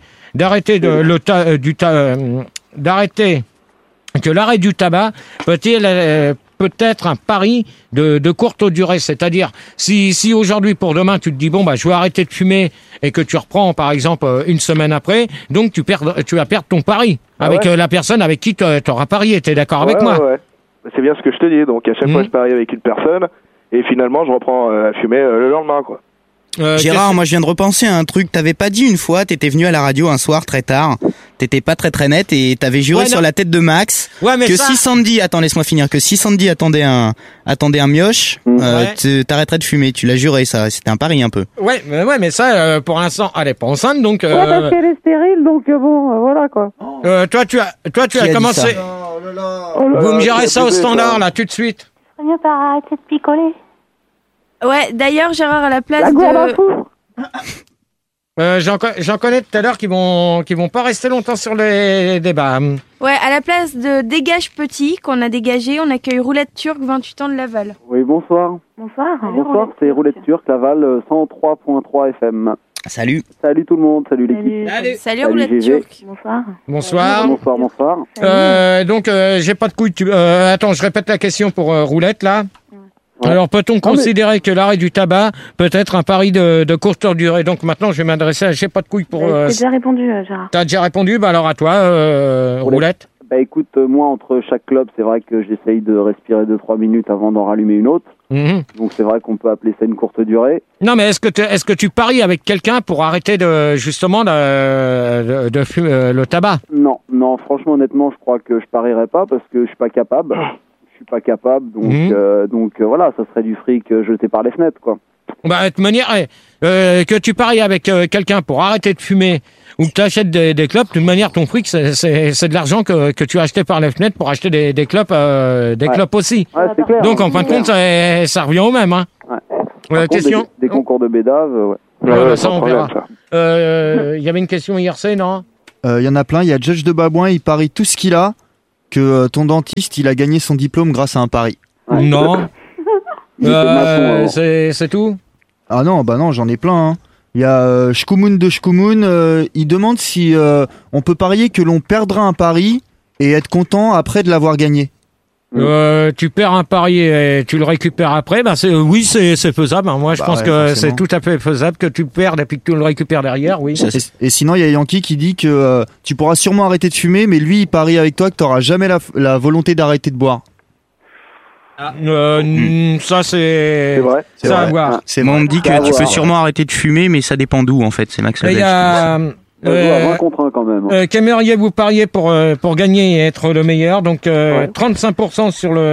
que l'arrêt du tabac peut être un pari de courte durée, c'est-à-dire si aujourd'hui pour demain tu te dis je vais arrêter de fumer et que tu reprends par exemple une semaine après, donc tu vas perdre ton pari avec la personne avec qui tu auras parié. T'es d'accord avec moi? Ouais. C'est bien ce que je te dis. Donc à chaque fois je parie avec une personne et finalement je reprends à fumer le lendemain, quoi. Gérard, moi je viens de repenser à un truc. T'avais pas dit une fois, t'étais venu à la radio un soir très tard, t'étais pas très net et t'avais juré sur la tête de Max que si Sandy, laisse-moi finir, que si Sandy attendait un mioche, t'arrêterais de fumer. Tu l'as juré, ça, c'était un pari un peu. Ouais, mais ça, pour l'instant, elle est pas enceinte, donc. Parce qu'elle est stérile, donc voilà quoi. Toi, tu as commencé. Vous me gérez ça au standard là, tout de suite. Mieux par arrêter de picoler. Ouais, d'ailleurs, Gérard, à la place j'en connais tout à l'heure qui vont pas rester longtemps sur les débats. Ouais, à la place de Dégage Petit, qu'on a dégagé, on accueille Roulette Turque, 28 ans de Laval. Oui, bonsoir. Bonsoir. Bonsoir, c'est Roulette Turque, Laval, 103.3 FM. Salut. Salut tout le monde, salut l'équipe. Salut Roulette Turque. Bonsoir. Bonsoir. Donc, j'ai pas de couilles. Attends, je répète la question pour Roulette, là. Ouais. Alors, peut-on considérer que l'arrêt du tabac peut être un pari de courte durée? Donc, maintenant, je vais m'adresser à j'ai pas de couilles pour... J'ai déjà répondu, Gérard. T'as déjà répondu? Alors, à toi, Roulette. Écoute, moi, entre chaque club, c'est vrai que j'essaye de respirer 2-3 minutes avant d'en rallumer une autre. Donc, c'est vrai qu'on peut appeler ça une courte durée. Non, mais est-ce que tu paries avec quelqu'un pour arrêter de fumer le tabac? Non, franchement, honnêtement, je crois que je parierais pas parce que je suis pas capable. Donc voilà, ça serait du fric jeté par les fenêtres, quoi. Bah, de toute manière, que tu paries avec quelqu'un pour arrêter de fumer ou que tu achètes des clopes, de toute manière, ton fric, c'est de l'argent que tu as acheté par la fenêtre pour acheter des clopes, clopes aussi. Ouais, c'est clair. Donc, en fin de compte, ça revient au même. Hein. Ouais. Question des concours de bédave, ouais. Bah, ça, on verra. Il y avait une question IRC, non? Il y en a plein. Il y a Judge de Babouin, il parie tout ce qu'il a que ton dentiste, il a gagné son diplôme grâce à un pari. Ouais, non. C'est tout? Ah non, bah non, j'en ai plein. Hein. Il y a Shkumun de Shkumun, il demande si on peut parier que l'on perdra un pari et être content après de l'avoir gagné. Tu perds un pari et tu le récupères après, oui, c'est faisable. Hein. Moi, je pense que forcément. C'est tout à fait faisable que tu perdes et puis que tu le récupères derrière, oui. Et sinon, il y a Yankee qui dit que tu pourras sûrement arrêter de fumer, mais lui, il parie avec toi que tu n'auras jamais la volonté d'arrêter de boire. Ça c'est vrai. Ça à voir. Moi on me dit que tu peux sûrement arrêter de fumer, mais ça dépend d'où en fait. C'est Max Lebel. Il y a 20 contre 1 quand même. Qu'aimeriez-vous parier pour gagner et être le meilleur? Donc 35%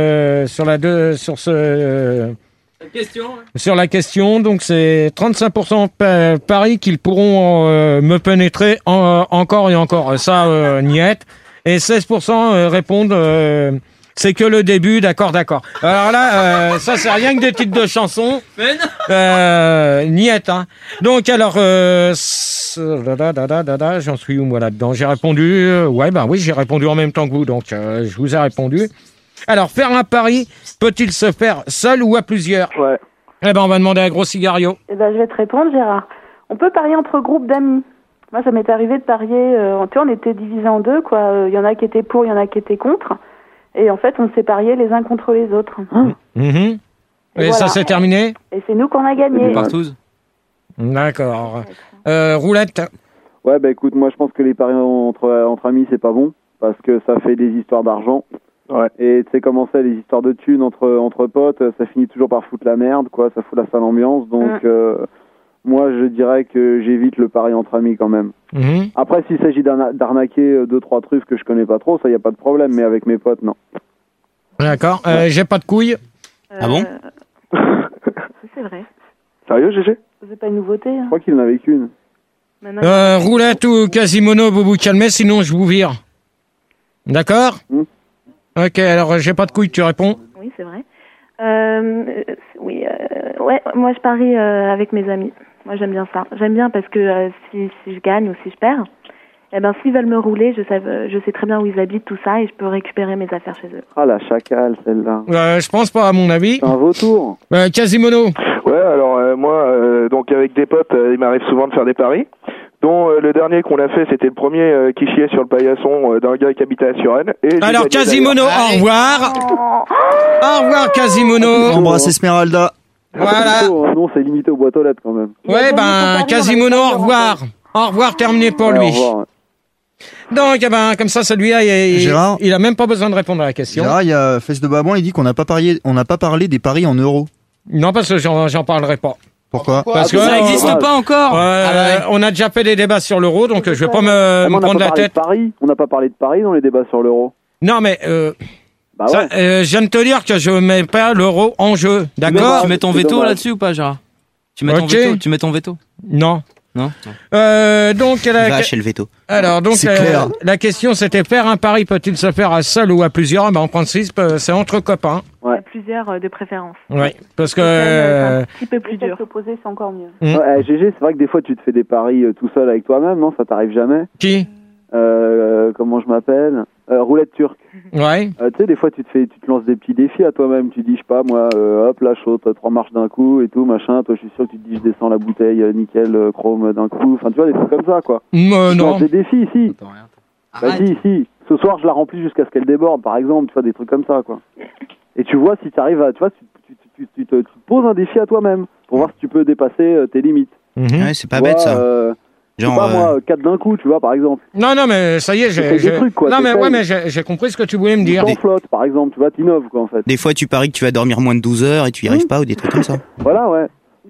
sur la question. Donc c'est 35% paris qu'ils pourront me pénétrer encore et encore. Ça niette. Et 16% répondent. C'est que le début, d'accord. Alors là, ça c'est rien que des titres de chansons. Niette, hein. Donc alors, j'en suis où moi là-dedans? J'ai répondu, oui, j'ai répondu en même temps que vous, donc je vous ai répondu. Alors, faire un pari, peut-il se faire seul ou à plusieurs? Ouais. Eh ben, on va demander à Gros Cigario. Eh ben, je vais te répondre, Gérard. On peut parier entre groupes d'amis. Moi, ça m'est arrivé de parier, on était divisés en deux, quoi. Il y en a qui étaient pour, il y en a qui étaient contre. Et en fait, on s'est pariés les uns contre les autres. Et voilà. Ça, c'est terminé? Et c'est nous qu'on a gagné. Partous. D'accord. Roulette? Ouais, bah écoute, moi je pense que les paris entre amis, c'est pas bon. Parce que ça fait des histoires d'argent. Ouais. Et tu sais comment c'est, les histoires de thunes entre potes, ça finit toujours par foutre la merde, quoi. Ça fout la sale ambiance. Donc, moi je dirais que j'évite le pari entre amis quand même. Après, s'il s'agit d'arnaquer 2-3 trucs que je connais pas trop, ça y a pas de problème, mais avec mes potes, non. D'accord. J'ai pas de couilles. Ah bon? C'est vrai. Sérieux, GG? C'est pas une nouveauté. Hein. Je crois qu'il en avait qu'une. Roulette ou Quasimodo, vous vous calmez, sinon je vous vire. D'accord? Ok, alors j'ai pas de couilles, tu réponds? Oui, c'est vrai. Ouais, moi je parie avec mes amis. Moi j'aime bien ça. J'aime bien parce que si je gagne ou si je perds, eh ben s'ils veulent me rouler, je sais très bien où ils habitent, tout ça, et je peux récupérer mes affaires chez eux. Ah la chacale, celle-là. Je pense pas, à mon avis. C'est un vautour. Quasimodo. Ouais, alors moi, donc avec des potes, il m'arrive souvent de faire des paris. Dont le dernier qu'on a fait, c'était le premier qui chiait sur le paillasson d'un gars qui habitait à Suresnes. Alors Quasimodo, au revoir. Au revoir Quasimodo. Embrasse Esmeralda. Voilà. Non, c'est limité aux boîtes aux lettres quand même. Ouais, Quasimodo, au revoir. Au revoir, terminé pour lui. Au revoir. Donc, comme ça, lui-là, il a même pas besoin de répondre à la question. Gérard, il y a Fesse de Babouin, il dit qu'on n'a pas parlé des paris en euros. Non, parce que j'en parlerai pas. Pourquoi? Parce que ça n'existe pas encore. On a déjà fait des débats sur l'euro, donc je vais pas me prendre la tête. On n'a pas parlé de Paris dans les débats sur l'euro. Non, mais je viens de te dire que je mets pas l'euro en jeu, d'accord? Tu mets ton veto là-dessus ou pas, Gérard? Tu mets ton veto? Non. Non. Donc le veto. Alors donc la question c'était faire un pari peut-il se faire à seul ou à plusieurs? En principe c'est entre copains. Ouais. À plusieurs de préférence. Oui, parce que un petit peu plus dur. S'opposer, c'est encore mieux. GG, c'est vrai que des fois tu te fais des paris tout seul avec toi-même, non? Ça t'arrive jamais? Qui? Comment je m'appelle? Roulette turque. Ouais. Tu sais, des fois tu te lances des petits défis à toi-même. Tu dis, je sais pas, moi, hop, là, je saute 3 marches d'un coup et tout, machin. Toi, je suis sûr que tu te dis, je descends la bouteille nickel, chrome d'un coup. Enfin, tu vois, des trucs comme ça, quoi. Non. Des défis, si. Si. Ce soir, je la remplis jusqu'à ce qu'elle déborde, par exemple. Tu vois, des trucs comme ça, quoi. Et tu vois si tu arrives à, tu vois, tu te poses un défi à toi-même pour voir si tu peux dépasser tes limites. Ouais, c'est pas bête ça. Genre, pas moi, 4 d'un coup, tu vois, par exemple. Non, mais ça y est, j'ai compris ce que tu voulais me dire. Des flotte, par exemple, tu vois, t'innoves, quoi, en fait. Des fois, tu paries que tu vas dormir moins de 12 heures et tu y arrives pas ou des trucs comme ça. Voilà, ouais.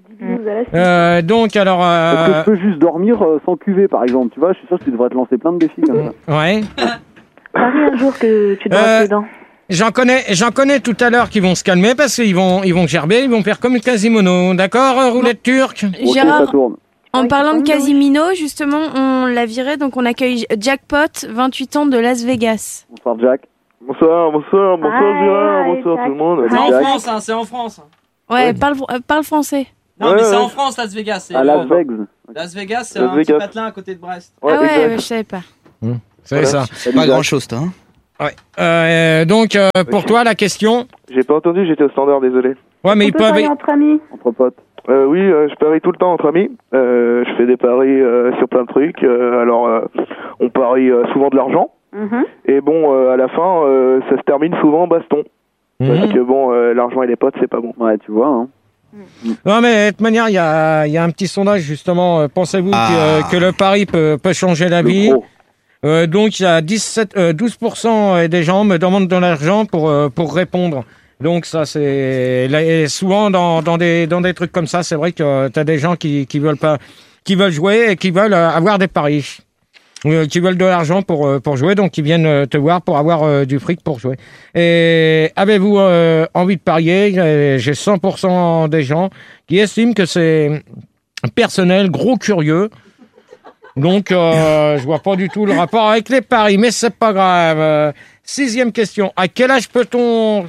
Donc, alors... Est-ce que tu peux juste dormir sans cuver, par exemple, tu vois, je suis sûr que tu devrais te lancer plein de défis comme ça. Ouais. Parie un jour que tu dois prudent. j'en connais tout à l'heure qui vont se calmer parce qu'ils vont gerber, ils vont faire comme Quasimodo. D'accord, roulette turque? Gérard, en parlant de Casimino, justement, on l'a viré, donc on accueille Jackpot, 28 ans de Las Vegas. Bonsoir Jack. Bonsoir Gérard, bonsoir tout le monde. C'est en France, hein, c'est en France. Ouais, parle français. Non, mais c'est en France, Las Vegas. À Las Vegas. Las Vegas, c'est un petit patelin à côté de Brest. Ouais, je savais pas. C'est ça. C'est pas grand-chose, toi. Ouais. Donc, pour toi, la question? J'ai pas entendu, j'étais au standard, désolé. Ouais, mais On peut parier entre amis. Entre potes. Oui, je parie tout le temps entre amis. Je fais des paris sur plein de trucs. On parie souvent de l'argent. Et bon, à la fin, ça se termine souvent en baston. Parce que bon, l'argent et les potes, c'est pas bon. Ouais, tu vois, hein. Non, mais de toute manière, il y a un petit sondage, justement. Pensez-vous que le pari peut changer la vie? Donc, il y a 12% des gens me demandent de l'argent pour répondre. Donc, ça, c'est souvent dans des trucs comme ça, c'est vrai que tu as des gens qui veulent jouer et qui veulent avoir des paris. Qui veulent de l'argent pour jouer, donc ils viennent te voir pour avoir du fric pour jouer. Et avez-vous envie de parier? J'ai 100% des gens qui estiment que c'est personnel, gros curieux. Donc je vois pas du tout le rapport avec les paris, mais c'est pas grave. 6e question. À quel âge peut-on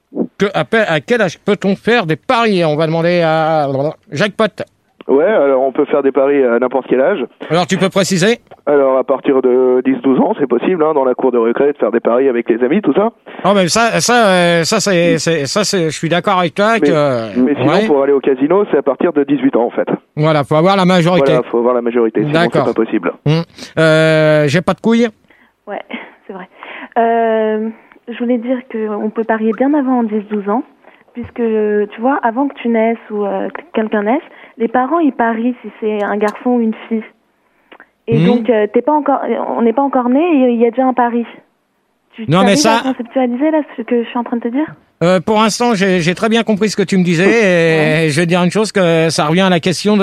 faire des paris? On va demander à Jackpot. Ouais, alors on peut faire des paris à n'importe quel âge. Alors tu peux préciser? Alors à partir de 10-12 ans, c'est possible, hein, dans la cour de récré, de faire des paris avec les amis, tout ça. Oh, mais ça, je suis d'accord avec toi. Mais sinon, pour aller au casino, c'est à partir de 18 ans, en fait. Voilà, faut avoir la majorité. Voilà, faut avoir la majorité, sinon c'est pas possible. J'ai pas de couilles? Ouais, c'est vrai. Je voulais dire qu'on peut parier bien avant 10-12 ans, puisque, tu vois, avant que tu naisses ou que quelqu'un naisse, les parents, ils parient si c'est un garçon ou une fille. Et donc, on n'est pas encore né et il y a déjà un pari. Tu arrives à conceptualiser là ce que je suis en train de te dire? Pour l'instant, j'ai très bien compris ce que tu me disais et je vais dire une chose, que ça revient à la question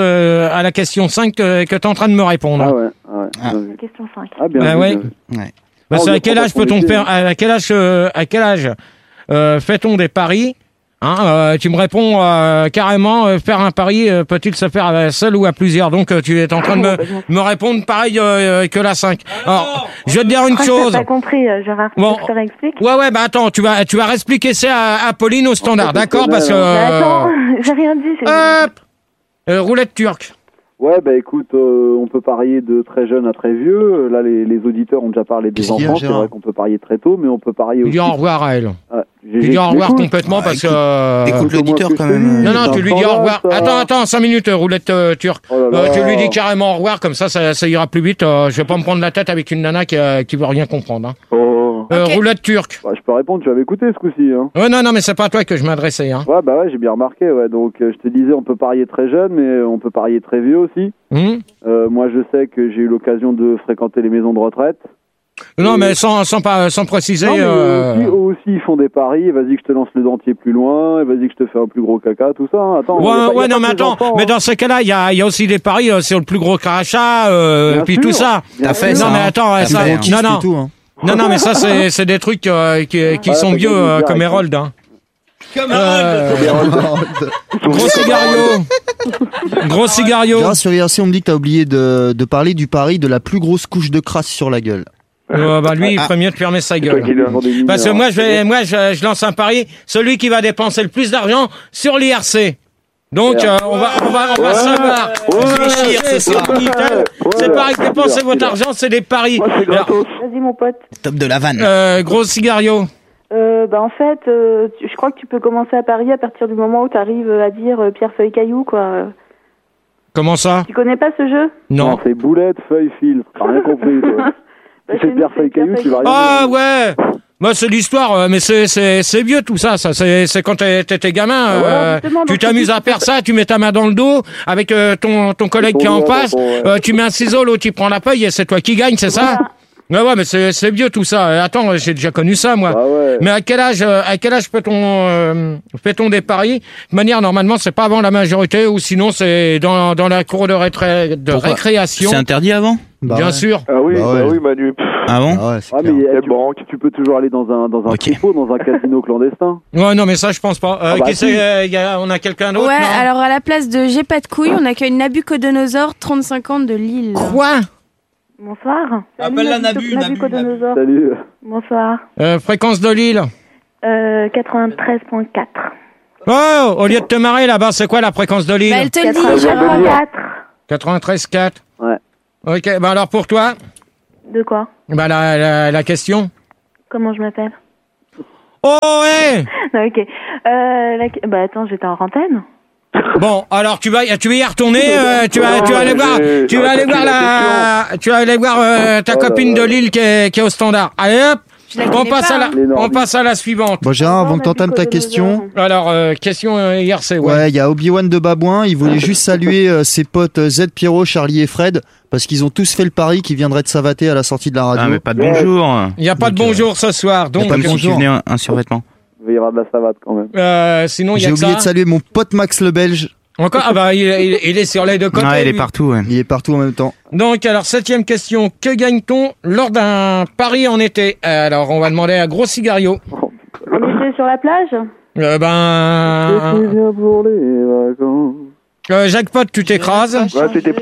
5 que tu es en train de me répondre. La question 5. Ah, bien. Ouais. Parce à quel âge peut-on faire, à quel âge fait-on des paris? Tu me réponds carrément, faire un pari peut-il se faire seul ou à plusieurs? Donc tu es en train de me répondre pareil que la 5. Alors, je vais te dire une chose. T'as pas compris, Gérard. Bon. Je te réexplique. Ouais, bah attends, tu vas réexpliquer ça à Pauline au standard, d'accord? Parce que. Attends, j'ai rien dit. Roulette turque. Ouais, bah écoute, on peut parier de très jeune à très vieux. Là, les auditeurs ont déjà parlé des enfants. C'est vrai qu'on peut parier très tôt, mais on peut parier aussi. Tu dis au revoir à elle. Tu dis au revoir complètement parce que. Écoute l'auditeur quand même. Non, tu lui dis au revoir. Attends, 5 minutes, roulette turque. Tu lui dis carrément au revoir, comme ça ira plus vite. Je vais pas me prendre la tête avec une nana qui veut rien comprendre. Roulette turque. Bah, je peux répondre, tu avais écouté ce coup-ci. Hein. Ouais, non, mais c'est pas à toi que je m'adressais. Hein. Ouais, j'ai bien remarqué. Ouais. Donc, je te disais, on peut parier très jeune, mais on peut parier très vieux aussi. Moi, je sais que j'ai eu l'occasion de fréquenter les maisons de retraite. Non, mais sans préciser. Non, mais aussi, ils font des paris. Vas-y, que je te lance le dentier plus loin. Vas-y, que je te fais un plus gros caca, tout ça. Hein. Attends. Mais attends. Mais dans ces cas-là, il y a aussi des paris sur le plus gros crachat, puis tout ça. T'as fait ça. Non, mais attends, ça. Non, mais ça, c'est des trucs qui sont vieux comme Hérold. Hein. Comme Harold. Gros cigario. Grâce sur IRC, on me dit que t'as oublié de parler du pari de la plus grosse couche de crasse sur la gueule. Lui, il ferait mieux de fermer sa gueule. Parce que moi, je lance un pari. Celui qui va dépenser le plus d'argent sur l'IRC. Donc, on va savoir. C'est pareil, dépensez votre argent, c'est des paris. Vas-y, mon pote. Top de la vanne. Gros cigario. En fait, je crois que tu peux commencer à parier à partir du moment où tu arrives à dire pierre, feuille, caillou, quoi. Comment ça? Tu connais pas ce jeu? Non, c'est boulette, feuille, fil. T'as rien compris, toi. C'est pierre, feuille, caillou, tu vas rien. Ah ouais. Bah, c'est l'histoire, mais c'est vieux tout ça. C'est quand t'étais gamin. Tu t'amuses à faire ça, tu mets ta main dans le dos avec ton collègue qui est en face. Tu mets un ciseau, l'autre tu prends la feuille et c'est toi qui gagne, c'est ça? Ouais, mais c'est vieux tout ça. Attends, j'ai déjà connu ça, moi. Ah ouais. Mais à quel âge fait-on des paris? De manière, normalement, c'est pas avant la majorité, ou sinon c'est dans la cour de récréation. C'est interdit avant? Bien sûr. Ah oui, oui, Manu. Ah bon? Mais tu peux toujours aller dans un tripot, dans un casino clandestin. Ouais, non, mais ça, je pense pas. On a quelqu'un d'autre? Ouais, non alors à la place de J'ai pas de couilles, on accueille Nabucodonosor, 35 ans de Lille. Quoi? Bonsoir. Appelle la Nabucodonosor. Salut. Bonsoir. Fréquence de Lille? 93.4. Oh, au lieu de te marrer là-bas, c'est quoi la fréquence de Lille? Bah, elle te le dit. 83.4. 93.4. Ouais. Ok, bah alors pour toi? De quoi? Bah la question. Comment je m'appelle? Oh ouais. Ok. Bah attends, j'étais en antenne. Bon, alors tu vas y retourner, tu vas aller voir ta copine de Lille qui est au standard. Allez hop, on passe à la suivante. Bon Gérard, avant que t'entames ta question. Alors, question IRC, ouais. Il y a Obi-Wan de Babouin, il voulait juste saluer ses potes Z, Pierrot, Charlie et Fred, parce qu'ils ont tous fait le pari qu'ils viendraient de savater à la sortie de la radio. Ah mais pas de bonjour. Il n'y a pas de bonjour ce soir, donc. Pas de bonjour. Un survêtement. Il y aura de la savate quand même. Sinon, il y a J'ai oublié de saluer mon pote Max le Belge. Encore? Ah bah, il est sur les deux côtés. Ouais, il est partout, ouais. Il est partout en même temps. Donc, alors, 7e question. Que gagne-t-on lors d'un pari en été? Alors, on va demander à Gros Cigario. On était sur la plage? Je suis bien pour les vacances. Jackpot, tu t'écrases? Ouais, c'était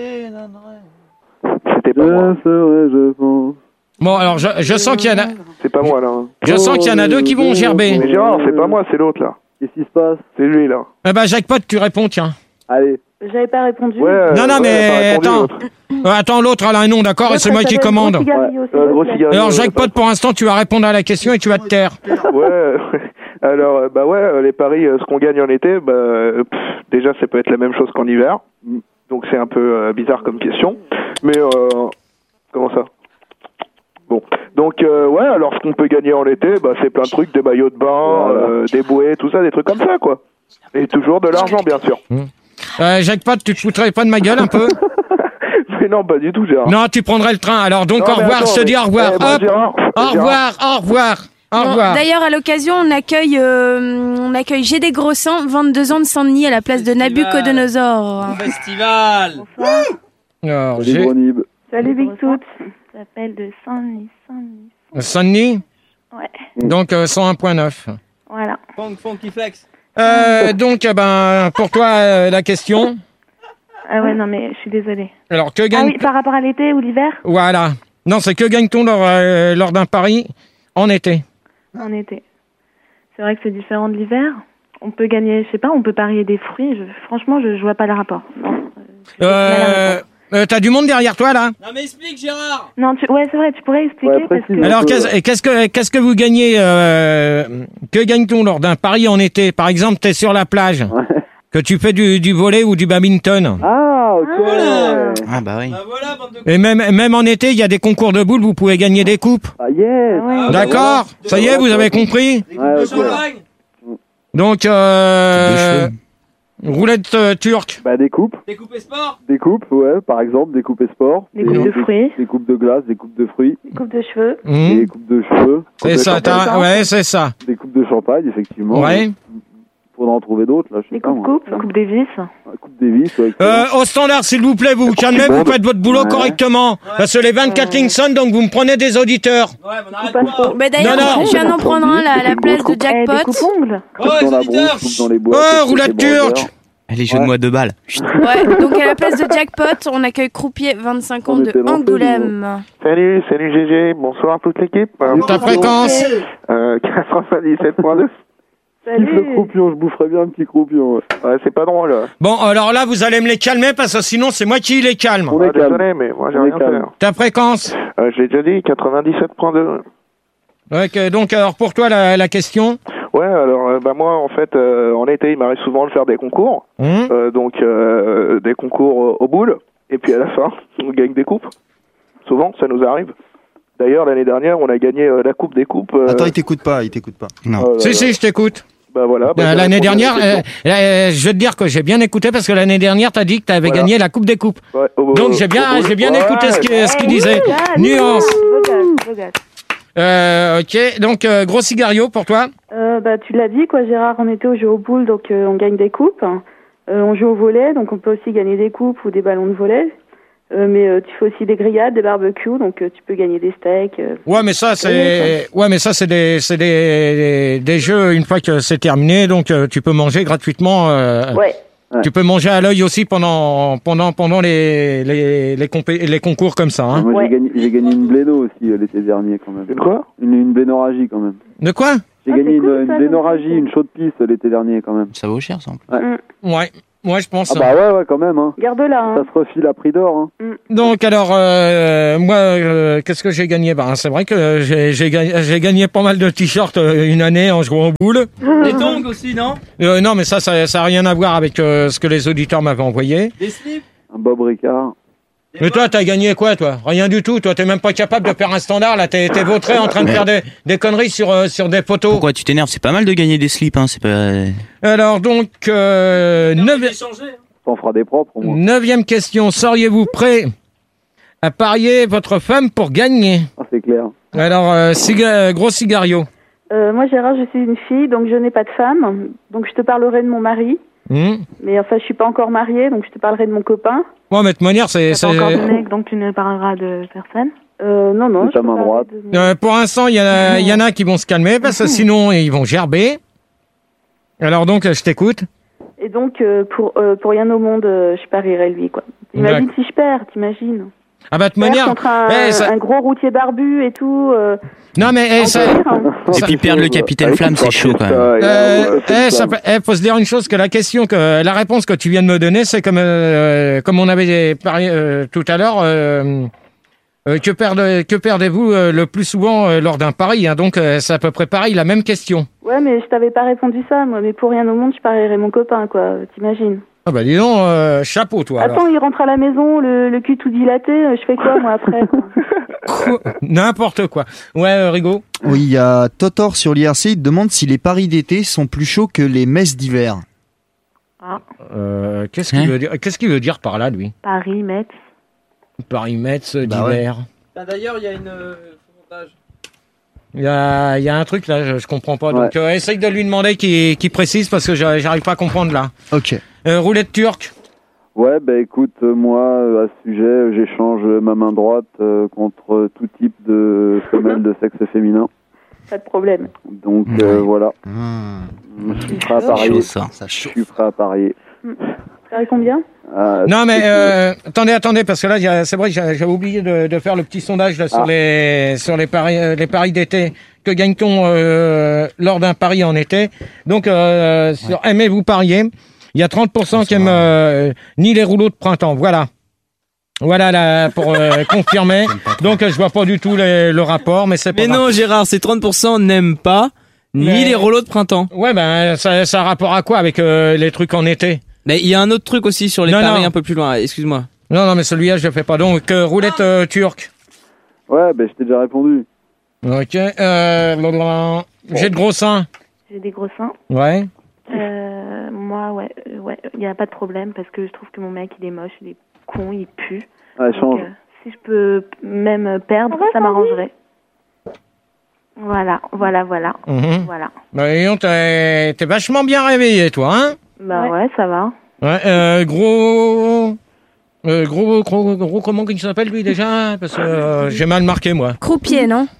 pas moi. Je pense. Bon, alors, je sens qu'il y en a... C'est pas moi, là. Je sens qu'il y en a deux qui vont gerber. Mais Gérard, c'est pas moi, c'est l'autre, là. Qu'est-ce qui se passe? C'est lui, là. Eh ben, Jackpot, tu réponds, tiens. Allez. J'avais pas répondu. Ouais, non, mais attends. Attends, l'autre, elle a un nom, d'accord? Et c'est moi qui commande. Gros Cigario. Alors, Jackpot, pour l'instant, tu vas répondre à la question et tu vas te taire. Ouais. Alors, bah ouais, les paris, ce qu'on gagne en été, déjà, ça peut être la même chose qu'en hiver. Donc, c'est un peu bizarre comme question. Mais, comment ça? Bon, donc ouais, alors ce qu'on peut gagner en été, c'est plein de trucs, des maillots de bain, des bouées, tout ça, des trucs comme ça, quoi. Et toujours de l'argent, bien sûr. Jackpot, tu te foutrais pas de ma gueule un peu? Mais non, pas du tout, Gérard. Non, tu prendrais le train. Alors donc, au revoir, je te dis au revoir. Hop, Gérard, au revoir, au revoir. Au revoir. D'ailleurs, à l'occasion, on accueille J'ai des gros seins, 22 ans de Saint-Denis à la place de Nabucodonosor. Festival. Bonsoir. Alors, Salut Big Tout. Ça s'appelle de Saint-Denis. Saint-Denis? Ouais. Donc 101.9. Voilà. Funky Flex. Donc, pour toi, la question. Ah ouais, non mais je suis désolée. Alors, que gagne... Ah oui, par rapport à l'été ou l'hiver? Voilà. Non, c'est que gagne-t-on lors d'un pari en été? En été. C'est vrai que c'est différent de l'hiver. On peut gagner, je sais pas, on peut parier des fruits. Franchement, je vois pas le rapport. Non. T'as du monde derrière toi, là? Non, mais explique, Gérard! Non, ouais, c'est vrai, tu pourrais expliquer parce que... Alors, qu'est-ce que vous gagnez, que gagne-t-on lors d'un pari en été? Par exemple, t'es sur la plage, que tu fais du volley ou du badminton. Ah, ok! Ah, bah oui. Bah voilà, bande de... Et même en été, il y a des concours de boules, vous pouvez gagner des coupes. Ah, yes! Ouais. D'accord? Ça y est, vous avez compris? Des coupes de champagne. Donc, roulette turque. Des coupes. Des coupes et sport. Des coupes, ouais, par exemple, des coupes et sport. Des coupes de fruits. Des coupes de glace, des coupes de fruits. Des coupes de cheveux. Des coupes de cheveux. C'est ça, ouais, c'est ça. Des coupes de champagne, effectivement. Ouais. Faudra en trouver d'autres, là, je sais Des pas. coupes Davis. Coupe Davis, ouais. Au standard, s'il vous plaît, vous calmez, vous faites votre boulot correctement. Parce que les 24 Kingston, donc vous me prenez des auditeurs. Ouais, mais on arrête pas. Mais d'ailleurs, je viens d'en prendre un là, à la place de Des Jackpot. coupes-ongles. Oh, les auditeurs. Coupe dans les bois. Roulette turque. Les jeux de moi 2 balles. Ouais, donc à la place de Jackpot, on accueille Croupier, 25 ans de Angoulême. Salut GG, bonsoir à toute l'équipe. Ta fréquence? 97.2. Salut. Le croupion, je boufferais bien un petit croupion. Ouais, c'est pas drôle. Bon, alors là, vous allez me les calmer parce que sinon, c'est moi qui les calme. On est désolé, mais moi, j'ai rien fait. Ta fréquence? J'ai déjà dit 97.2. Ok, donc alors pour toi, la question? Ouais, alors moi, en fait, en été, il m'arrive souvent de faire des concours. Donc, des concours aux boules. Et puis à la fin, on gagne des coupes. Souvent, ça nous arrive. D'ailleurs, l'année dernière, on a gagné la coupe des coupes. Attends, il t'écoute pas. Non. Si, je t'écoute. Bah voilà. L'année dernière, je vais te dire que j'ai bien écouté parce que l'année dernière, t'as dit que t'avais gagné la coupe des coupes. Ouais, donc j'ai bien écouté ce qu'il disait. Nuance. Ok, donc gros cigario pour toi. Tu l'as dit, quoi, Gérard, on était au jeu aux boules, donc on gagne des coupes. On joue au volley, donc on peut aussi gagner des coupes ou des ballons de volley. Mais tu fais aussi des grillades, des barbecues, donc tu peux gagner des steaks. Ouais, mais ça c'est des jeux une fois que c'est terminé, donc tu peux manger gratuitement. Ouais. Tu peux manger à l'œil aussi pendant les concours comme ça. Hein. Moi, j'ai gagné une bléno aussi l'été dernier quand même. Une quoi? Une blénorragie quand même. De quoi? J'ai gagné une blénorragie, une chaude pisse l'été dernier quand même. Ça vaut cher ça en plus. Ouais. Ouais, je pense. Ah bah ouais, quand même. Hein. Garde-la. Hein. Ça se refile à prix d'or. Hein. Donc alors, moi, qu'est-ce que j'ai gagné? C'est vrai que j'ai gagné pas mal de t-shirts une année en jouant aux boules. Des tongs aussi, non? Non, mais ça a rien à voir avec ce que les auditeurs m'avaient envoyé. Des slips? Un Bob Ricard. Mais toi, t'as gagné quoi, toi? Rien du tout. Toi, t'es même pas capable de faire un standard. Là, t'es vautré en train de faire des conneries sur des photos. Pourquoi tu t'énerves? C'est pas mal de gagner des slips, hein. C'est pas. Alors donc, On fera des propres au moins. 9e question. Seriez-vous prêt à parier votre femme pour gagner? Ah, c'est clair. Alors, gros cigario. Moi, Gérard, je suis une fille, donc je n'ai pas de femme. Donc je te parlerai de mon mari. Mais enfin, je suis pas encore mariée, donc je te parlerai de mon copain. Bon, mais de toute manière, c'est... T'as pas encore de mec, donc tu ne parleras de personne. Non. Ta main droite. Pour l'instant, il y en a qui vont se calmer, parce que sinon, ils vont gerber. Alors donc, je t'écoute. Et donc, pour rien au monde, je parierai lui, quoi. Imagine si je perds, t'imagines. Ah bah de toute manière... Contre un gros routier barbu et tout... Non mais... Et puis perdre le capitaine Flamme, c'est chaud quand même. Faut se dire une chose, que la réponse que tu viens de me donner, c'est comme on avait parlé tout à l'heure, que perdez-vous le plus souvent lors d'un pari, hein, donc c'est à peu près pareil, la même question. Ouais, mais je t'avais pas répondu ça, moi, mais pour rien au monde, je parierais mon copain, quoi, t'imagines. Ah bah dis donc, chapeau toi. Attends, alors. Il rentre à la maison, le cul tout dilaté, je fais quoi moi après? N'importe quoi. Ouais, Rigaud. Oui, il y a Totor sur l'IRC, il demande si les paris d'été sont plus chauds que les messes d'hiver. Qu'est-ce qu'il veut dire? Qu'est-ce qu'il veut dire par là, lui? Paris, Metz. Paris, Metz, d'hiver. Ouais. D'ailleurs, il y a une montage. Il y a un truc là, je comprends pas. Donc essaye de lui demander qu'il précise parce que j'arrive pas à comprendre là. Ok. Roulette turque. Ouais, bah écoute, moi, à ce sujet, j'échange ma main droite contre tout type de femelle de sexe féminin. Pas de problème. Donc voilà. Je suis prêt à parier. Je suis prêt à parier. Ça combien? Non mais attendez parce que là c'est vrai que j'avais oublié de faire le petit sondage là sur les paris d'été. Que gagne-t-on lors d'un pari en été? Donc sur aimez-vous parier, il y a 30% qui aiment ni les rouleaux de printemps. Voilà là pour confirmer. Donc je vois pas du tout le rapport, mais c'est pas. Mais non Gérard, c'est 30% n'aiment pas ni les rouleaux de printemps. Ouais ben ça a rapport à quoi avec les trucs en été? Mais il y a un autre truc aussi sur les paris un peu plus loin, excuse-moi. Non, mais celui-là, je le fais pas. Donc, roulette turque. Ouais, je t'ai déjà répondu. Ok. J'ai de gros seins. J'ai des gros seins. Ouais. Moi, ouais. Il n'y a pas de problème parce que je trouve que mon mec, il est moche, il est con, il pue. Ouais, change. Donc, si je peux même perdre, ça m'arrangerait. Voilà. Voilà. Bah, t'es vachement bien réveillé, toi, hein? Bah ouais, ça va. Ouais, gros, comment il s'appelle lui déjà? Parce que j'ai mal marqué moi. Croupier, non?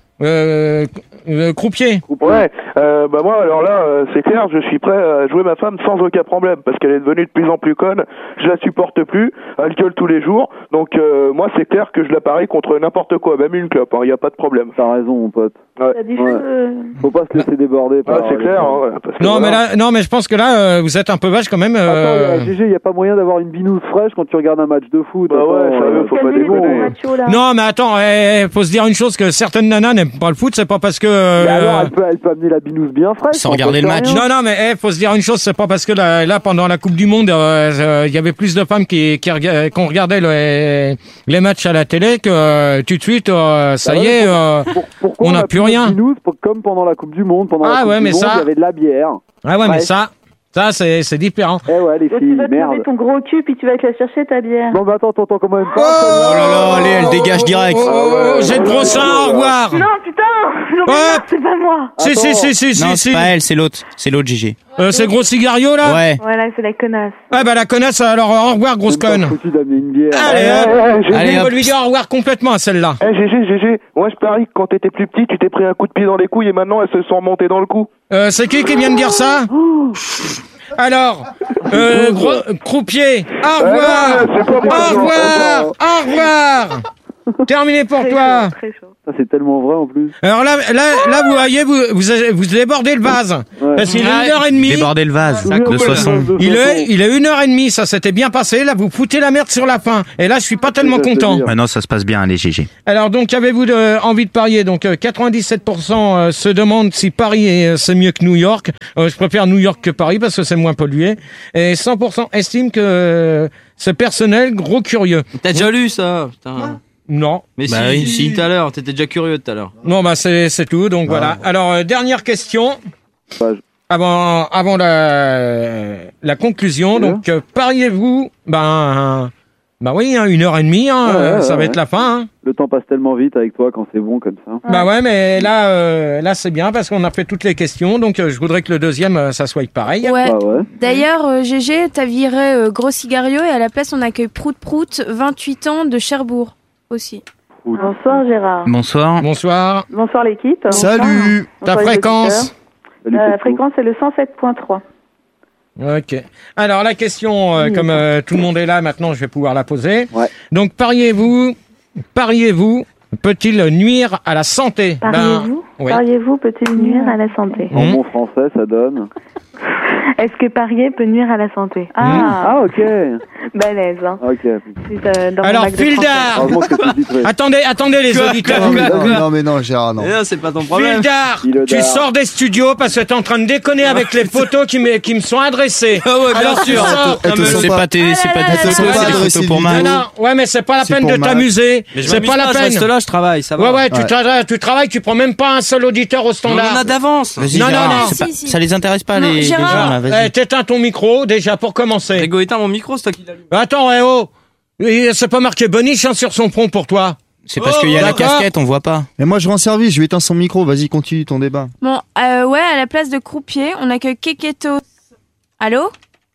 Croupier. Ouais, moi alors là, c'est clair, je suis prêt à jouer ma femme sans aucun problème parce qu'elle est devenue de plus en plus conne, je la supporte plus, elle gueule tous les jours, donc moi c'est clair que je la parie contre n'importe quoi, même une clope, il y a pas de problème. T'as raison mon pote. Ouais. Faut pas se laisser déborder. C'est clair. Non mais je pense que là vous êtes un peu vache quand même. Attends, GG, il y a pas moyen d'avoir une binouse fraîche quand tu regardes un match de foot. Bah ouais, ça faut pas déconner. Non mais attends, faut se dire une chose, que certaines nanas n'aiment pas le foot, c'est pas parce que. Alors elle peut amener la binouse bien fraîche. Sans regarder le match. Non mais faut se dire une chose, c'est pas parce que là pendant la Coupe du Monde il y avait plus de femmes qu'on regardait les matchs à la télé que tout de suite ça y est on n'a plus rien. Binouse, comme pendant la Coupe du Monde, il y avait de la bière. Ah ouais, mais ça Ça, c'est différent. Eh ouais, les Tu filles, vas te merde. lever ton gros cul, puis tu vas te la chercher, ta bière. Non, mais attends, quand même Oh pas. là là, allez, elle dégage direct. J'ai de gros seins, au revoir. Non, putain, non, mais non, c'est pas moi. Si. Non, c'est pas elle, c'est l'autre. C'est l'autre, Gégé. C'est Gros Cigario, là? Ouais. Voilà, c'est la connasse. Ah bah la connasse, alors au revoir, grosse conne. Foutu d'amener une bière. Allez, on va lui dire au revoir complètement à celle-là. GG, moi je parie que quand t'étais plus petit, tu t'es pris un coup de pied dans les couilles et maintenant elles se sont remontées dans le cou. C'est qui vient de dire ça? Alors, croupier, au revoir. Au revoir. Terminé pour toi. Très chaud. Ça c'est tellement vrai en plus. Alors là, vous voyez, vous débordez le vase. Parce qu'il est 1h30. Débordez le vase de 60. Il est 1h30, ça s'était bien passé. Là, vous foutez la merde sur la fin. Et là, je suis pas tellement content. Maintenant, ça se passe bien, allez, Gégé. Alors, donc, avez-vous envie de parier? Donc, 97% se demandent si Paris c'est mieux que New York. Je préfère New York que Paris parce que c'est moins pollué. Et 100% estiment que c'est personnel, gros curieux. T'as déjà lu ça? Putain. Non. Mais si, tout à l'heure, t'étais déjà curieux tout à l'heure. Non, bah c'est tout, donc voilà. Alors, dernière question. Avant la conclusion, donc pariez-vous, bah oui, 1h30, ça va être la fin. Le temps passe tellement vite avec toi quand c'est bon comme ça. Bah ouais, mais là c'est bien parce qu'on a fait toutes les questions, donc je voudrais que le deuxième, ça soit pareil. Ouais. D'ailleurs, GG, t'as viré Gros Cigario et à la place, on accueille Prout Prout, 28 ans, de Cherbourg aussi. Bonsoir Gérard. Bonsoir. Bonsoir. Bonsoir l'équipe. Salut. Ta fréquence? La fréquence est le 107.3. Ok. Alors la question, comme tout le monde est là maintenant, je vais pouvoir la poser. Ouais. Donc pariez-vous, peut-il nuire à la santé? Pariez-vous peut-il nuire à la santé? En bon français, ça donne. Est-ce que parier peut nuire à la santé? Ah, ok. Balèze, hein. Ok. Alors, Fildar. Attendez les auditeurs. Non, mais non, Gérard, non. C'est pas ton problème. Fildar, tu sors des studios parce que t'es en train de déconner avec les photos qui me sont adressées. Ah ouais, bien sûr. C'est pas des photos pour Marie. Ouais, mais c'est pas la peine de t'amuser. C'est pas la peine. Je reste là, je travaille, ça va. Ouais, tu travailles, tu prends même pas un seul auditeur au standard. On en a d'avance. Non. Ça les intéresse pas, les gens, là, vas-y. T'éteins ton micro, déjà, pour commencer. Rigo, éteins mon micro, c'est toi qui l'allume. Attends, c'est pas marqué Boniche sur son front pour toi. C'est parce qu'il y a la casquette, on voit pas. Mais moi, je rends service, je vais éteindre son micro. Vas-y, continue ton débat. Bon, à la place de croupier, on accueille Keketo. Allô?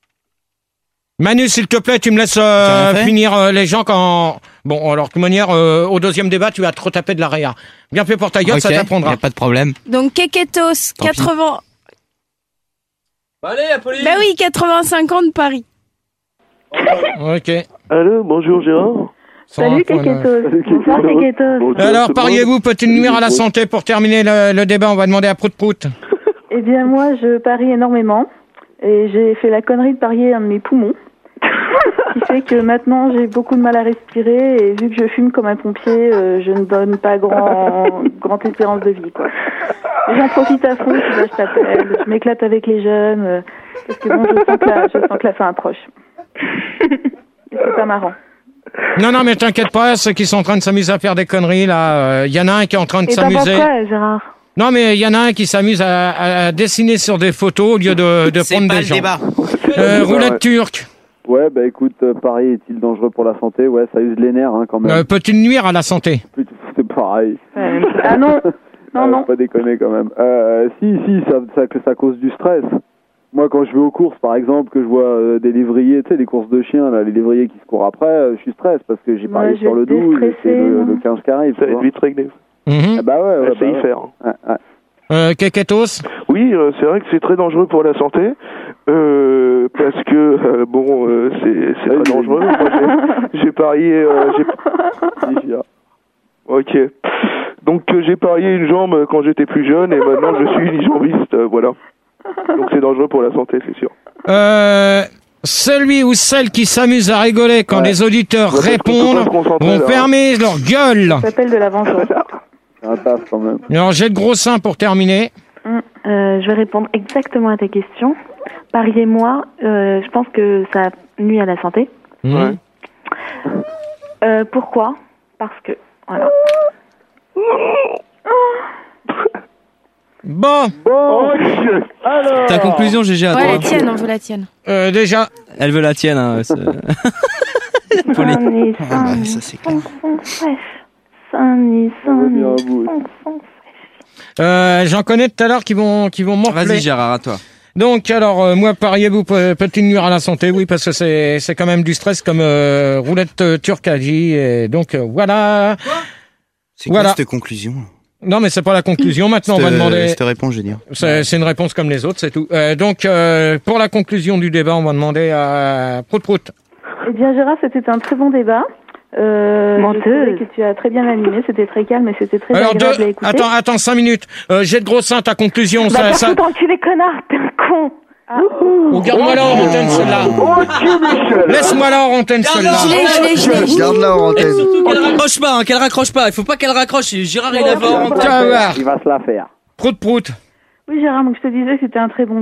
Manu, s'il te plaît, tu me laisses finir les gens quand... Bon, alors, de toute manière, au deuxième débat, tu vas te retaper de la réa. Bien fait pour ta gueule, ça t'apprendra. Y a pas de problème. Donc, Keketos, 80... Allez, Apolline. Bah oui, 85 ans de Paris. Ok. Allô, bonjour Gérard. Salut Keketos. Bonsoir Keketos. Alors, pariez-vous, peut-il nuire à la santé? Pour terminer le débat, on va demander à Prout Prout. Eh bien, moi, je parie énormément. Et j'ai fait la connerie de parier un de mes poumons. Ce qui fait que maintenant, j'ai beaucoup de mal à respirer. Et vu que je fume comme un pompier, je ne donne pas grande espérance de vie, quoi. J'en profite à fond, tu vois, je t'appelle. Je m'éclate avec les jeunes. Parce que bon, je sens que la fin approche. C'est pas marrant. Non, mais t'inquiète pas, ceux qui sont en train de s'amuser à faire des conneries, là, y en a un qui est en train de s'amuser. Pourquoi, Gérard? Non, mais il y en a un qui s'amuse à dessiner sur des photos au lieu de prendre des gens. C'est pas le débat. Roulette turque. Ouais, bah écoute, Paris est-il dangereux pour la santé? Ouais, ça use les nerfs, quand même. Peut-il nuire à la santé? C'est pareil. Ah non. Non. Pas déconner quand même. Si, ça cause du stress. Moi, quand je vais aux courses, par exemple, que je vois des lévriers, tu sais, les courses de chiens, là, les lévriers qui se courent après, je suis stress parce que j'ai parié sur le 12 et c'est le 15 qui arrive. Ça va être vite réglé. Bah ouais, y faire. Keketos? Oui, c'est vrai que c'est très dangereux pour la santé, parce que c'est très dangereux. Moi, j'ai parié. Ok. Donc j'ai parié une jambe quand j'étais plus jeune et maintenant je suis unijambiste, voilà. Donc c'est dangereux pour la santé, c'est sûr. Celui ou celle qui s'amuse à rigoler quand les auditeurs répondent vont fermer leur gueule. Ça s'appelle de la vengeance. C'est un taf quand même. Alors j'ai de gros seins pour terminer. Je vais répondre exactement à ta question. Pariez-moi, je pense que ça nuit à la santé. Pourquoi? Parce que, voilà. Bon. Alors. Ta conclusion, GG, à toi. Ouais, la tienne, on veut la tienne. Déjà. Elle veut la tienne. Hein, Ça c'est clair. J'en connais tout à l'heure qui vont morfler. Vas-y, Gérard, à toi. Donc, alors, moi, pariez-vous peut-il nuire à la santé? Oui, parce que c'est quand même du stress comme roulette turque à dit. Et donc, voilà. C'est quoi cette conclusion? Non, mais c'est pas la conclusion. Maintenant, on va demander... Cette réponse, je veux dire. C'est une réponse comme les autres, c'est tout. Donc, pour la conclusion du débat, on va demander à Prout Prout. Eh bien, Gérard, c'était un très bon débat. Je trouvais que tu as très bien animé, c'était très calme et c'était très agréable à écouter. Attends, 5 minutes. J'ai de gros seins, ta conclusion. Bah, ça... t'enculer, connard, t'es un con. Regarde-moi là en antenne, celle-là. Laisse-moi là en antenne, celle-là. Garde-la en antenne. Qu'elle raccroche pas. Il faut pas qu'elle raccroche. Gérard, il va en antenne. Il va se la faire. Prout Prout. Oui, Gérard, donc je te disais que c'était un très bon